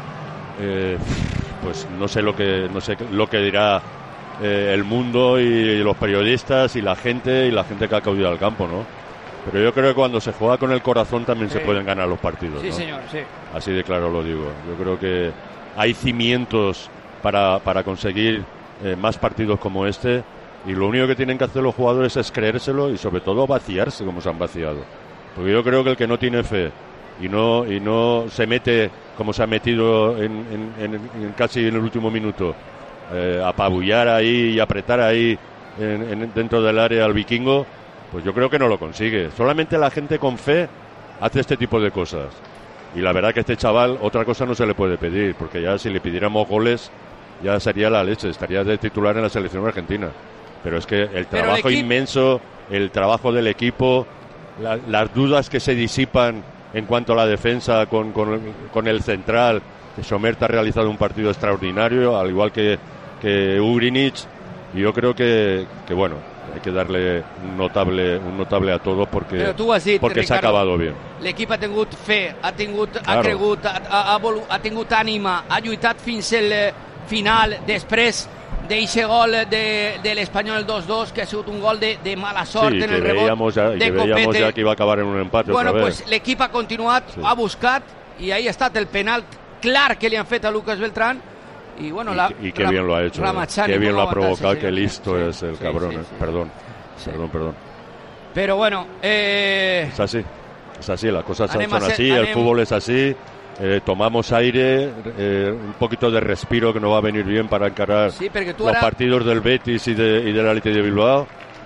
eh, pues no sé lo que no sé lo que dirá eh, el mundo y los periodistas y la gente y la gente que ha acudido al campo, ¿no? Pero yo creo que cuando se juega con el corazón también sí. se pueden ganar los partidos, sí, ¿no? señor, sí. Así de claro lo digo. Yo creo que hay cimientos para, para conseguir eh, más partidos como este, y lo único que tienen que hacer los jugadores es creérselo y sobre todo vaciarse como se han vaciado. Porque yo creo que el que no tiene fe y no y no se mete como se ha metido en, en, en, en casi en el último minuto, eh, apabullar ahí y apretar ahí en, en, dentro del área al vikingo, pues yo creo que no lo consigue. Solamente la gente con fe hace este tipo de cosas. Y la verdad que este chaval, otra cosa no se le puede pedir, porque ya si le pidiéramos goles ya sería la leche, estaría de titular en la selección argentina. Pero es que el trabajo el inmenso, el trabajo del equipo, La, las dudas que se disipan en cuanto a la defensa con, con, con el central, que Somerta ha realizado un partido extraordinario, al igual que, que Ugrinic, y yo creo que, que bueno, hay que darle un notable, un notable a todos porque, dit, porque se ha acabado bien. L'equip ha tingut fe, ha, tingut, claro. ha cregut, ha, ha, ha tingut ànima, ha lluitat fins al final, després d'eixe gol de, de l'Espanyol dos dos, que ha sigut un gol de, de mala sort sí, en el rebot ya, de que veíamos ya que iba a acabar en un empate bueno, otra pues vez. L'equip ha continuat, sí. ha buscat, i ahí ha estat el penal clar que li han fet a Lucas Beltrán. Y bueno, y, la, y qué bien lo ha hecho, Ramachani, qué bien lo ha provocado, sí, qué listo sí, es el sí, cabrón, sí, eh. sí. perdón, Sí. perdón, perdón. Pero bueno, eh... es así, es así, las cosas son ser, así, anem... el fútbol es así. Eh, tomamos aire, eh, un poquito de respiro que nos va a venir bien para encarar sí, los ara... partidos del Betis y, de, y del Athletic de Bilbao,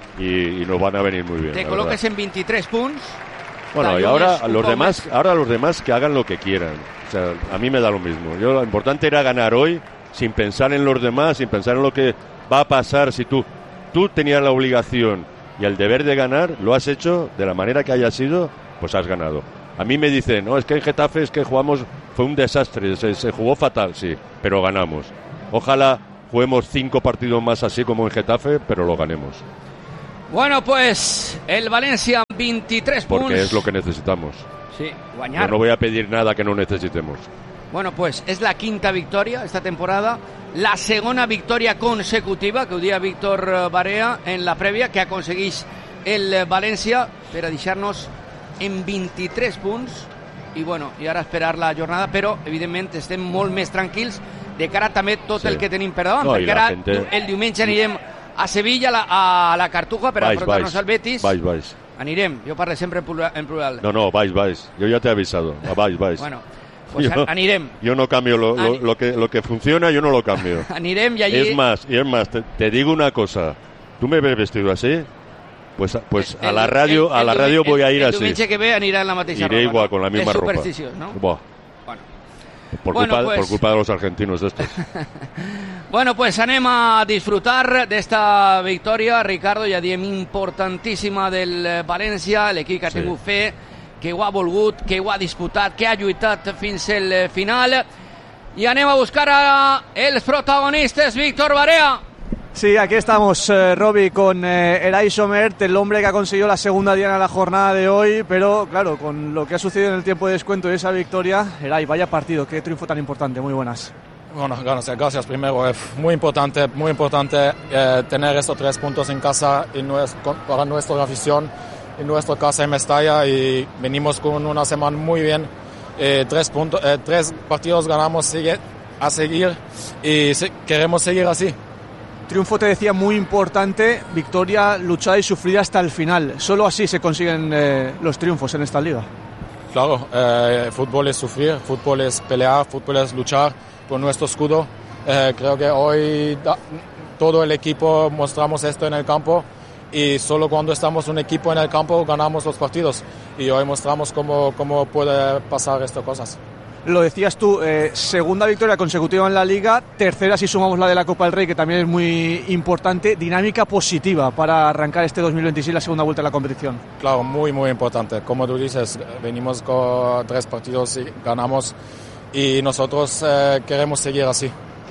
y, y nos van a venir muy bien. Te coloques en veintitrés puntos. Bueno, y ahora los demás, ahora los demás que hagan lo que quieran. O sea, a mí me da lo mismo. Yo, lo importante era ganar hoy, sin pensar en los demás, sin pensar en lo que va a pasar. Si tú, tú tenías la obligación y el deber de ganar, lo has hecho de la manera que haya sido, pues has ganado. A mí me dicen, no, es que en Getafe es que jugamos, fue un desastre, se, se jugó fatal, sí, pero ganamos. Ojalá juguemos cinco partidos más así como en Getafe, pero lo ganemos. Bueno, pues el Valencia veintitrés puntos. Porque es lo que necesitamos. Sí, guañar. Yo no voy a pedir nada que no necesitemos. Bueno, pues és la quinta victòria esta temporada, la segona victòria consecutiva que ho dia Víctor Barea en la prèvia, que aconsegueix el València per a deixar-nos en vint-i-tres punts i, bueno, i ara esperar la jornada, però evidentment estem molt més tranquils de cara també tot sí. el que tenim per davant, no, perquè ara gente... el diumenge anirem a Sevilla, a la, a la Cartuja, per vais, afrontar-nos vais. al Betis. Vais, vais. Anirem, jo parlo sempre en plural. En plural. No, no, vais, vais. Yo ya te he avisado. Vais, vais. Bueno, pues yo, anirem. Yo no cambio lo, lo, lo, que, lo que funciona, yo no lo cambio. Anirem y allí... Es más, y es más, te, te digo una cosa. ¿Tú me ves vestido así? Pues, pues el, a la radio, el, el, a la radio el, voy a ir el, así. El diumenge que ve anirà en la mateixa Iré roba. igual, ¿no? con la misma es ropa. supersticiós, ¿no? Buah. Bueno. Por, bueno, culpa, pues... por culpa de los argentinos de estos. Bueno, pues anem a disfrutar d'esta victòria, Ricardo, ja diem importantíssima del València, l'equip que ha tingut sí. fe, que ho ha volgut, que ho ha disputat, que ha lluitat fins al final. I anem a buscar a els protagonistes, Víctor Barea. Sí, aquí estamos, eh, Robbie, con eh, Eray Somert, el hombre que ha conseguido la segunda diana en la jornada de hoy, pero claro, con lo que ha sucedido en el tiempo de descuento y esa victoria, Eray, vaya partido, qué triunfo tan importante, muy buenas. Bueno, gracias, gracias primero, es muy importante, muy importante eh, tener estos tres puntos en casa y nuestro, para nuestra afición, en nuestra casa en Mestalla, y venimos con una semana muy bien, eh, tres, puntos, eh, tres partidos ganamos sigue, a seguir y se, queremos seguir así. Triunfo, te decía, muy importante, victoria luchada y sufrida hasta el final. Solo así se consiguen eh, los triunfos en esta liga. Claro, eh, fútbol es sufrir, fútbol es pelear, fútbol es luchar por nuestro escudo. Eh, creo que hoy da, todo el equipo mostramos esto en el campo y solo cuando estamos un equipo en el campo ganamos los partidos. Y hoy mostramos cómo, cómo puede pasar estas cosas. Lo decías tú, eh, segunda victoria consecutiva en la Liga, tercera si sumamos la de la Copa del Rey, que también es muy importante, dinámica positiva para arrancar este dos mil veintiséis, la segunda vuelta de la competición. Claro, muy, muy importante. Como tú dices, venimos con tres partidos y ganamos y nosotros eh, queremos seguir así.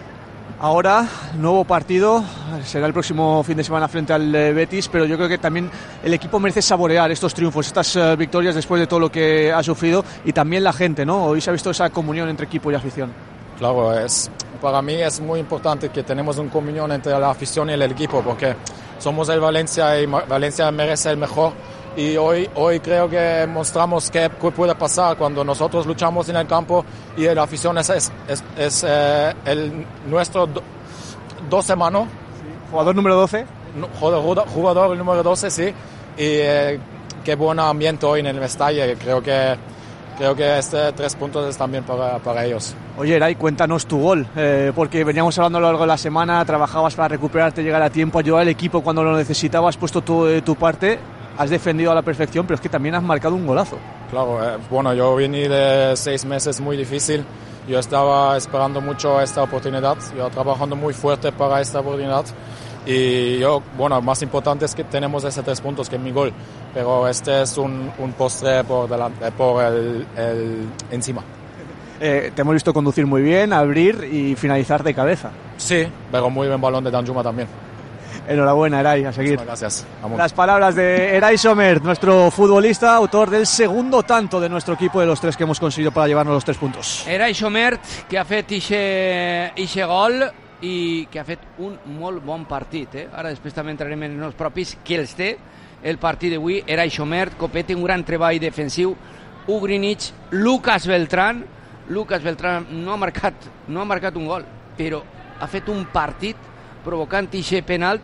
Ahora, nuevo partido, será el próximo fin de semana frente al Betis, pero yo creo que también el equipo merece saborear estos triunfos, estas uh, victorias después de todo lo que ha sufrido, y también la gente, ¿no? Hoy se ha visto esa comunión entre equipo y afición. Claro, es, para mí es muy importante que tenemos una comunión entre la afición y el equipo, porque somos el Valencia y Valencia merece el mejor. Y hoy, hoy creo que mostramos qué puede pasar cuando nosotros luchamos en el campo y la afición es, es, es, es eh, el, nuestro do, doce mano. Sí. Jugador número doce. Jugador, jugador número doce, sí. Y eh, qué buen ambiente hoy en el Mestalla. Creo que, creo que este tres puntos es también para, para ellos. Oye, Eray, cuéntanos tu gol, eh, porque veníamos hablando a lo largo de la semana, trabajabas para recuperarte, llegar a tiempo, ayudar al equipo cuando lo necesitabas, puesto todo de tu parte. Has defendido a la perfección, pero es que también has marcado un golazo. Claro, eh, bueno, yo vine de seis meses muy difícil. Yo estaba esperando mucho esta oportunidad. Yo trabajando muy fuerte para esta oportunidad. Y yo, bueno, más importante es que tenemos ese tres puntos que es mi gol. Pero este es un, un postre por delante, por el, el encima. Eh, te hemos visto conducir muy bien, abrir y finalizar de cabeza. Sí, pero muy buen balón de Danjuma también. Enhorabuena, Eray, a seguir. Muchas gracias. Vamos. Las palabras de Eray Somert, nuestro futbolista, autor del segundo tanto de nuestro equipo, de los tres que hemos conseguido para llevarnos los tres puntos. Eray Somert, que ha fet ixe, ixe gol i que ha fet un molt bon partit. Eh? Ara després també entrarem en els propis que els té el partit d'avui. Eray Somert, Copete, un gran treball defensiu. Ugrinich, Lucas Beltrán. Lucas Beltrán no ha marcat, no ha marcat un gol, però ha fet un partit provocant ixe penalt,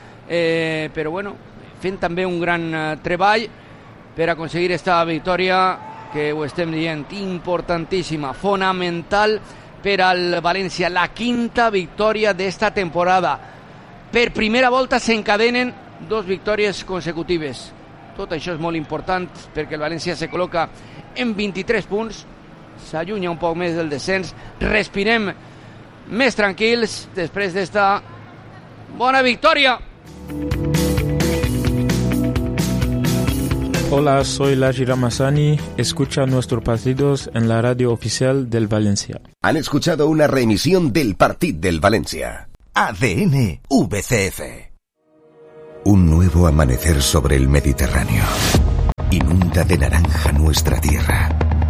eh, però bueno, fent també un gran eh, treball per aconseguir esta victòria que ho estem dient, importantíssima, fonamental per al València, la quinta victòria d'esta temporada. Per primera volta s'encadenen dos victòries consecutives. Tot això és molt important perquè el València se col·loca en vint-i-tres punts, s'allunya un poc més del descens, respirem més tranquils després d'esta bona victòria. Hola, soy Laji Ramazani. Escucha nuestros partidos en la radio oficial del Valencia. Han escuchado una reemisión del Partit del Valencia. A D N V C F. Un nuevo amanecer sobre el Mediterráneo. Inunda de naranja nuestra tierra.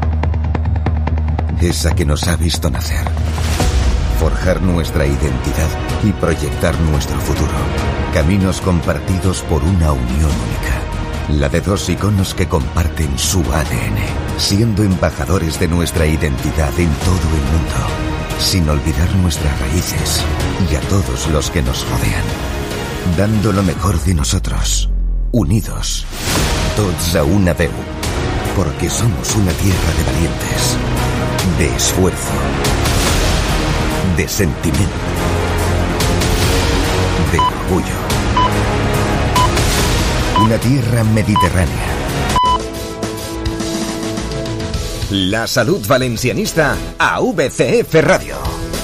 Esa que nos ha visto nacer. Forjar nuestra identidad y proyectar nuestro futuro. Caminos compartidos por una unión única. La de dos iconos que comparten su A D N, siendo embajadores de nuestra identidad en todo el mundo, sin olvidar nuestras raíces y a todos los que nos rodean. Dando lo mejor de nosotros, unidos, tots a una veu, porque somos una tierra de valientes, de esfuerzo, de sentimiento, de orgullo. Una tierra mediterránea. La salud valencianista a V C F Radio.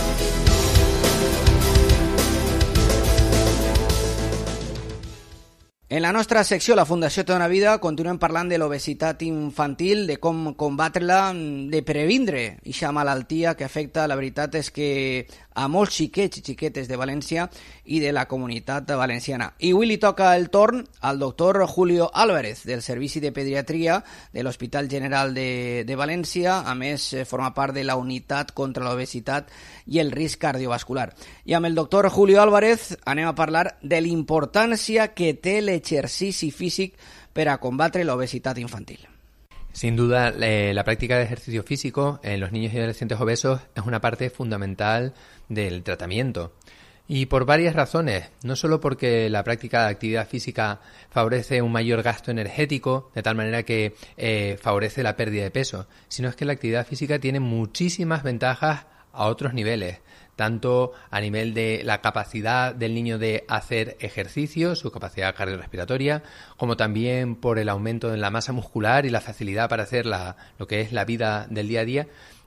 En la nostra secció, la Fundació Té una Vida, continuem parlant de l'obesitat infantil, de com combatre-la, de previndre aquesta malaltia que afecta, la veritat és que a molts xiquets i xiquetes de València i de la comunitat valenciana. I avui li toca el torn al doctor Julio Álvarez, del Servici de Pediatria de l'Hospital General de, de València. A més, forma part de la Unitat contra l'Obesitat i el Risc Cardiovascular. I amb el doctor Julio Álvarez anem a parlar de la importància que té l'exercici físic per a combatre l'obesitat infantil. Sin duda, eh, la práctica de ejercicio físico en los niños y adolescentes obesos es una parte fundamental del tratamiento. Y por varias razones, no solo porque la práctica de actividad física favorece un mayor gasto energético, de tal manera que eh, favorece la pérdida de peso, sino es que la actividad física tiene muchísimas ventajas a otros niveles, tanto a nivel de la capacidad del niño de hacer ejercicio, su capacidad cardiorrespiratoria, como también por el aumento en la masa muscular y la facilidad para hacer la, lo que es la vida del día a día.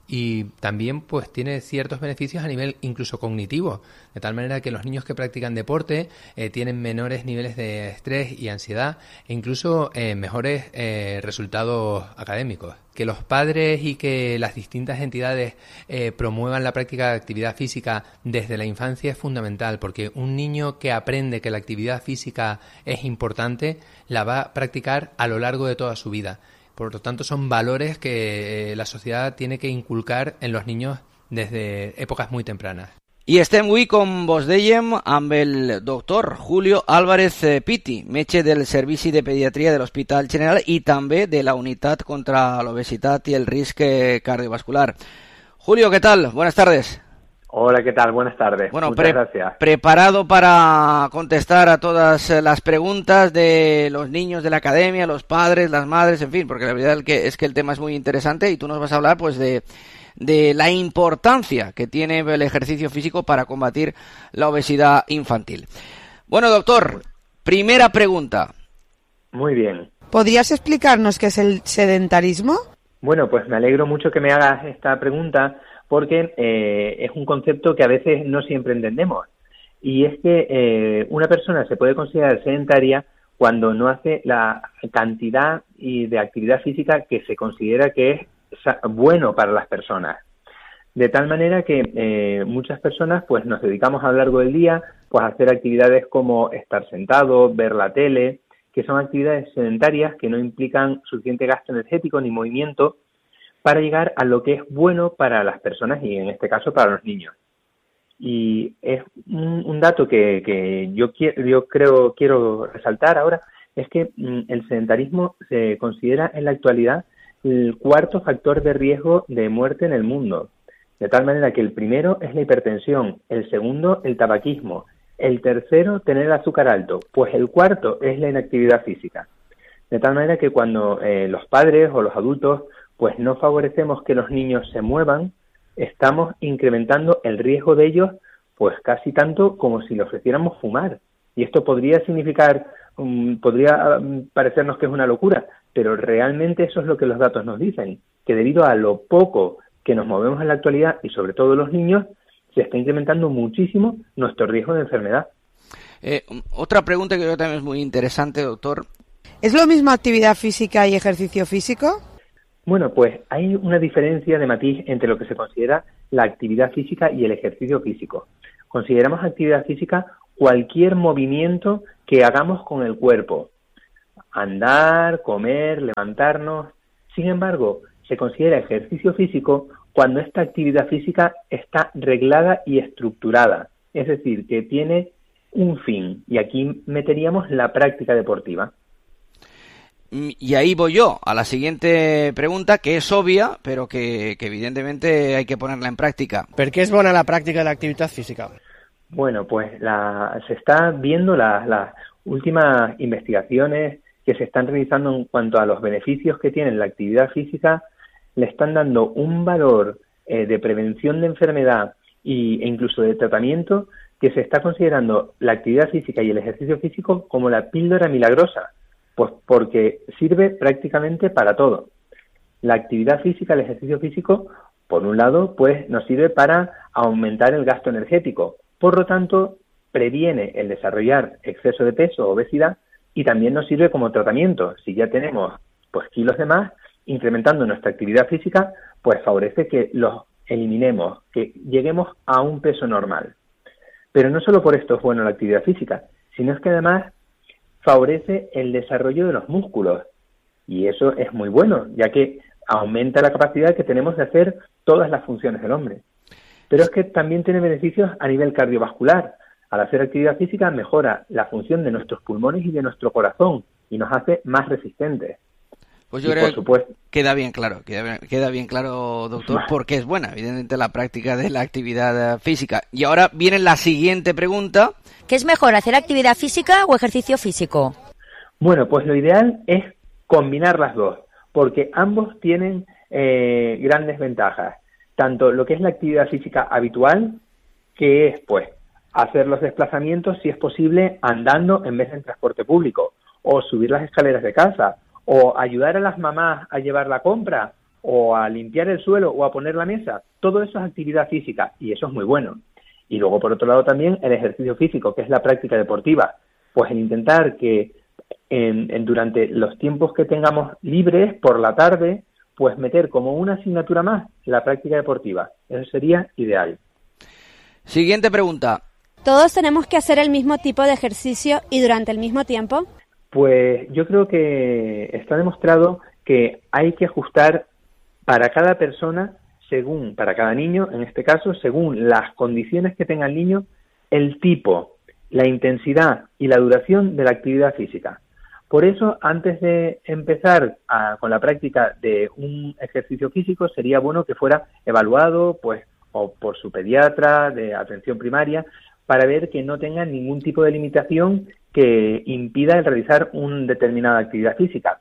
Y también pues tiene ciertos beneficios a nivel incluso cognitivo, de tal manera que los niños que practican deporte eh, tienen menores niveles de estrés y ansiedad e incluso eh, mejores eh, resultados académicos. Que los padres y que las distintas entidades eh, promuevan la práctica de actividad física desde la infancia es fundamental, porque un niño que aprende que la actividad física es importante la va a practicar a lo largo de toda su vida. Por lo tanto, son valores que eh, la sociedad tiene que inculcar en los niños desde épocas muy tempranas. I estem avui, com vos dèiem, amb el doctor Julio Álvarez Piti, metge del Servici de Pediatria de l'Hospital General i també de la Unitat contra l'Obesitat i el Risc Cardiovascular. Julio, ¿qué tal? Buenas tardes. Hola, ¿qué tal? Buenas tardes. Bueno, Muchas pre- gracias. preparado para contestar a todas las preguntas de los niños de la academia, los padres, las madres, en fin, porque la verdad es que, es que el tema es muy interesante y tú nos vas a hablar pues de, de la importancia que tiene el ejercicio físico para combatir la obesidad infantil. Bueno, doctor, primera pregunta. Muy bien. ¿Podrías explicarnos qué es el sedentarismo? Bueno, pues me alegro mucho que me hagas esta pregunta, porque eh, es un concepto que a veces no siempre entendemos. Y es que eh, una persona se puede considerar sedentaria cuando no hace la cantidad y de actividad física que se considera que es bueno para las personas. De tal manera que eh, muchas personas pues nos dedicamos a lo largo del día pues a hacer actividades como estar sentado, ver la tele, que son actividades sedentarias que no implican suficiente gasto energético ni movimiento para llegar a lo que es bueno para las personas y en este caso para los niños. Y es un, un dato que, que yo, quiero, yo creo quiero resaltar ahora, es que mm, el sedentarismo se considera en la actualidad el cuarto factor de riesgo de muerte en el mundo. De tal manera que el primero es la hipertensión, el segundo el tabaquismo, el tercero tener el azúcar alto, pues el cuarto es la inactividad física. De tal manera que cuando eh, los padres o los adultos pues no favorecemos que los niños se muevan, estamos incrementando el riesgo de ellos pues casi tanto como si le ofreciéramos fumar. Y esto podría significar, um, podría um, parecernos que es una locura, pero realmente eso es lo que los datos nos dicen, que debido a lo poco que nos movemos en la actualidad y sobre todo los niños, se está incrementando muchísimo nuestro riesgo de enfermedad. Eh, otra pregunta que yo creo también es muy interesante, doctor. ¿Es lo mismo actividad física y ejercicio físico? Bueno, pues hay una diferencia de matiz entre lo que se considera la actividad física y el ejercicio físico. Consideramos actividad física cualquier movimiento que hagamos con el cuerpo. Andar, comer, levantarnos. Sin embargo, se considera ejercicio físico cuando esta actividad física está reglada y estructurada. Es decir, que tiene un fin. Y aquí meteríamos la práctica deportiva. Y ahí voy yo a la siguiente pregunta, que es obvia, pero que, que evidentemente hay que ponerla en práctica. ¿Per què és bona la pràctica de l'activitat física? Bueno, pues la, se está viendo las la últimas investigaciones que se están realizando en cuanto a los beneficios que tiene la actividad física, le están dando un valor eh, de prevención de enfermedad y, e incluso de tratamiento, que se está considerando la actividad física y el ejercicio físico como la píldora milagrosa. Pues porque sirve prácticamente para todo. La actividad física, el ejercicio físico, por un lado, pues nos sirve para aumentar el gasto energético. Por lo tanto, previene el desarrollar exceso de peso o obesidad y también nos sirve como tratamiento. Si ya tenemos pues kilos de más, incrementando nuestra actividad física, pues favorece que los eliminemos, que lleguemos a un peso normal. Pero no solo por esto es bueno la actividad física, sino es que además favorece el desarrollo de los músculos y eso es muy bueno, ya que aumenta la capacidad que tenemos de hacer todas las funciones del hombre. Pero es que también tiene beneficios a nivel cardiovascular. Al hacer actividad física mejora la función de nuestros pulmones y de nuestro corazón y nos hace más resistentes. Pues yo y creo por supuesto, que queda bien claro, queda, queda bien claro, doctor, porque es buena, evidentemente, la práctica de la actividad física. Y ahora viene la siguiente pregunta. ¿Qué es mejor, hacer actividad física o ejercicio físico? Bueno, pues lo ideal es combinar las dos, porque ambos tienen eh, grandes ventajas. Tanto lo que es la actividad física habitual, que es pues hacer los desplazamientos, si es posible, andando en vez de en transporte público, o subir las escaleras de casa, o ayudar a las mamás a llevar la compra, o a limpiar el suelo, o a poner la mesa. Todo eso es actividad física, y eso es muy bueno. Y luego, por otro lado, también el ejercicio físico, que es la práctica deportiva. Pues el intentar que en, en, durante los tiempos que tengamos libres, por la tarde, pues meter como una asignatura más la práctica deportiva. Eso sería ideal. Siguiente pregunta. ¿Todos tenemos que hacer el mismo tipo de ejercicio y durante el mismo tiempo? Pues yo creo que está demostrado que hay que ajustar para cada persona, según, para cada niño, en este caso, según las condiciones que tenga el niño, el tipo, la intensidad y la duración de la actividad física. Por eso, antes de empezar a, con la práctica de un ejercicio físico, sería bueno que fuera evaluado, pues, o por su pediatra de atención primaria, para ver que no tenga ningún tipo de limitación que impida el realizar una determinada actividad física.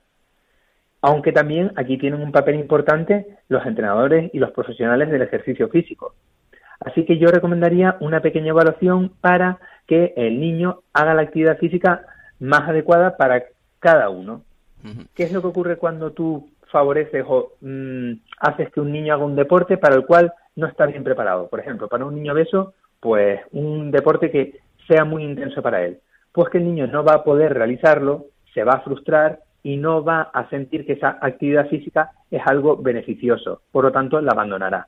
Aunque también aquí tienen un papel importante los entrenadores y los profesionales del ejercicio físico. Así que yo recomendaría una pequeña evaluación para que el niño haga la actividad física más adecuada para cada uno. Uh-huh. ¿Qué es lo que ocurre cuando tú favoreces o mmm, haces que un niño haga un deporte para el cual no está bien preparado? Por ejemplo, para un niño obeso, pues un deporte que sea muy intenso para él. Pues que el niño no va a poder realizarlo, se va a frustrar y no va a sentir que esa actividad física es algo beneficioso. Por lo tanto, la abandonará.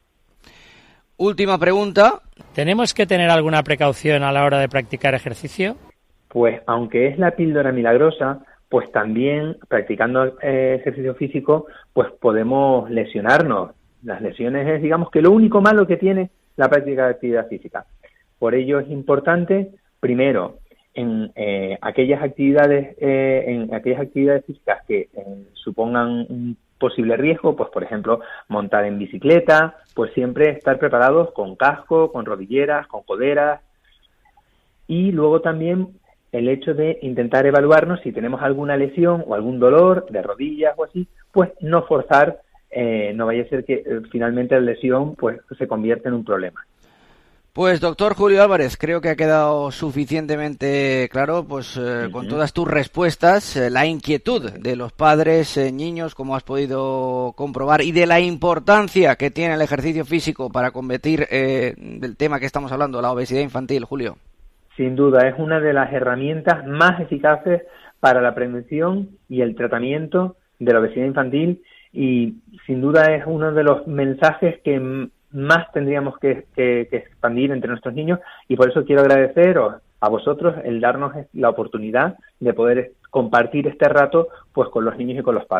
Última pregunta. ¿Tenemos que tener alguna precaución a la hora de practicar ejercicio? Pues aunque es la píldora milagrosa, pues también practicando eh, ejercicio físico, pues podemos lesionarnos. Las lesiones es, digamos, que lo único malo que tiene la práctica de actividad física. Por ello es importante, primero, en eh, aquellas actividades eh, en aquellas actividades físicas que eh, supongan un posible riesgo, pues por ejemplo montar en bicicleta, pues siempre estar preparados con casco, con rodilleras, con coderas, y luego también el hecho de intentar evaluarnos si tenemos alguna lesión o algún dolor de rodillas o así, pues no forzar, eh, no vaya a ser que eh, finalmente la lesión pues se convierta en un problema. Pues doctor Julio Álvarez, creo que ha quedado suficientemente claro, pues eh, uh-huh. con todas tus respuestas, eh, la inquietud de los padres, eh, niños, como has podido comprobar, y de la importancia que tiene el ejercicio físico para combatir eh, el tema que estamos hablando, la obesidad infantil, Julio. Sin duda, es una de las herramientas más eficaces para la prevención y el tratamiento de la obesidad infantil, y sin duda es uno de los mensajes que más tendríamos que, que, que expandir entre nuestros niños, y por eso quiero agradeceros a vosotros el darnos la oportunidad de poder compartir este rato pues con los niños y con los padres.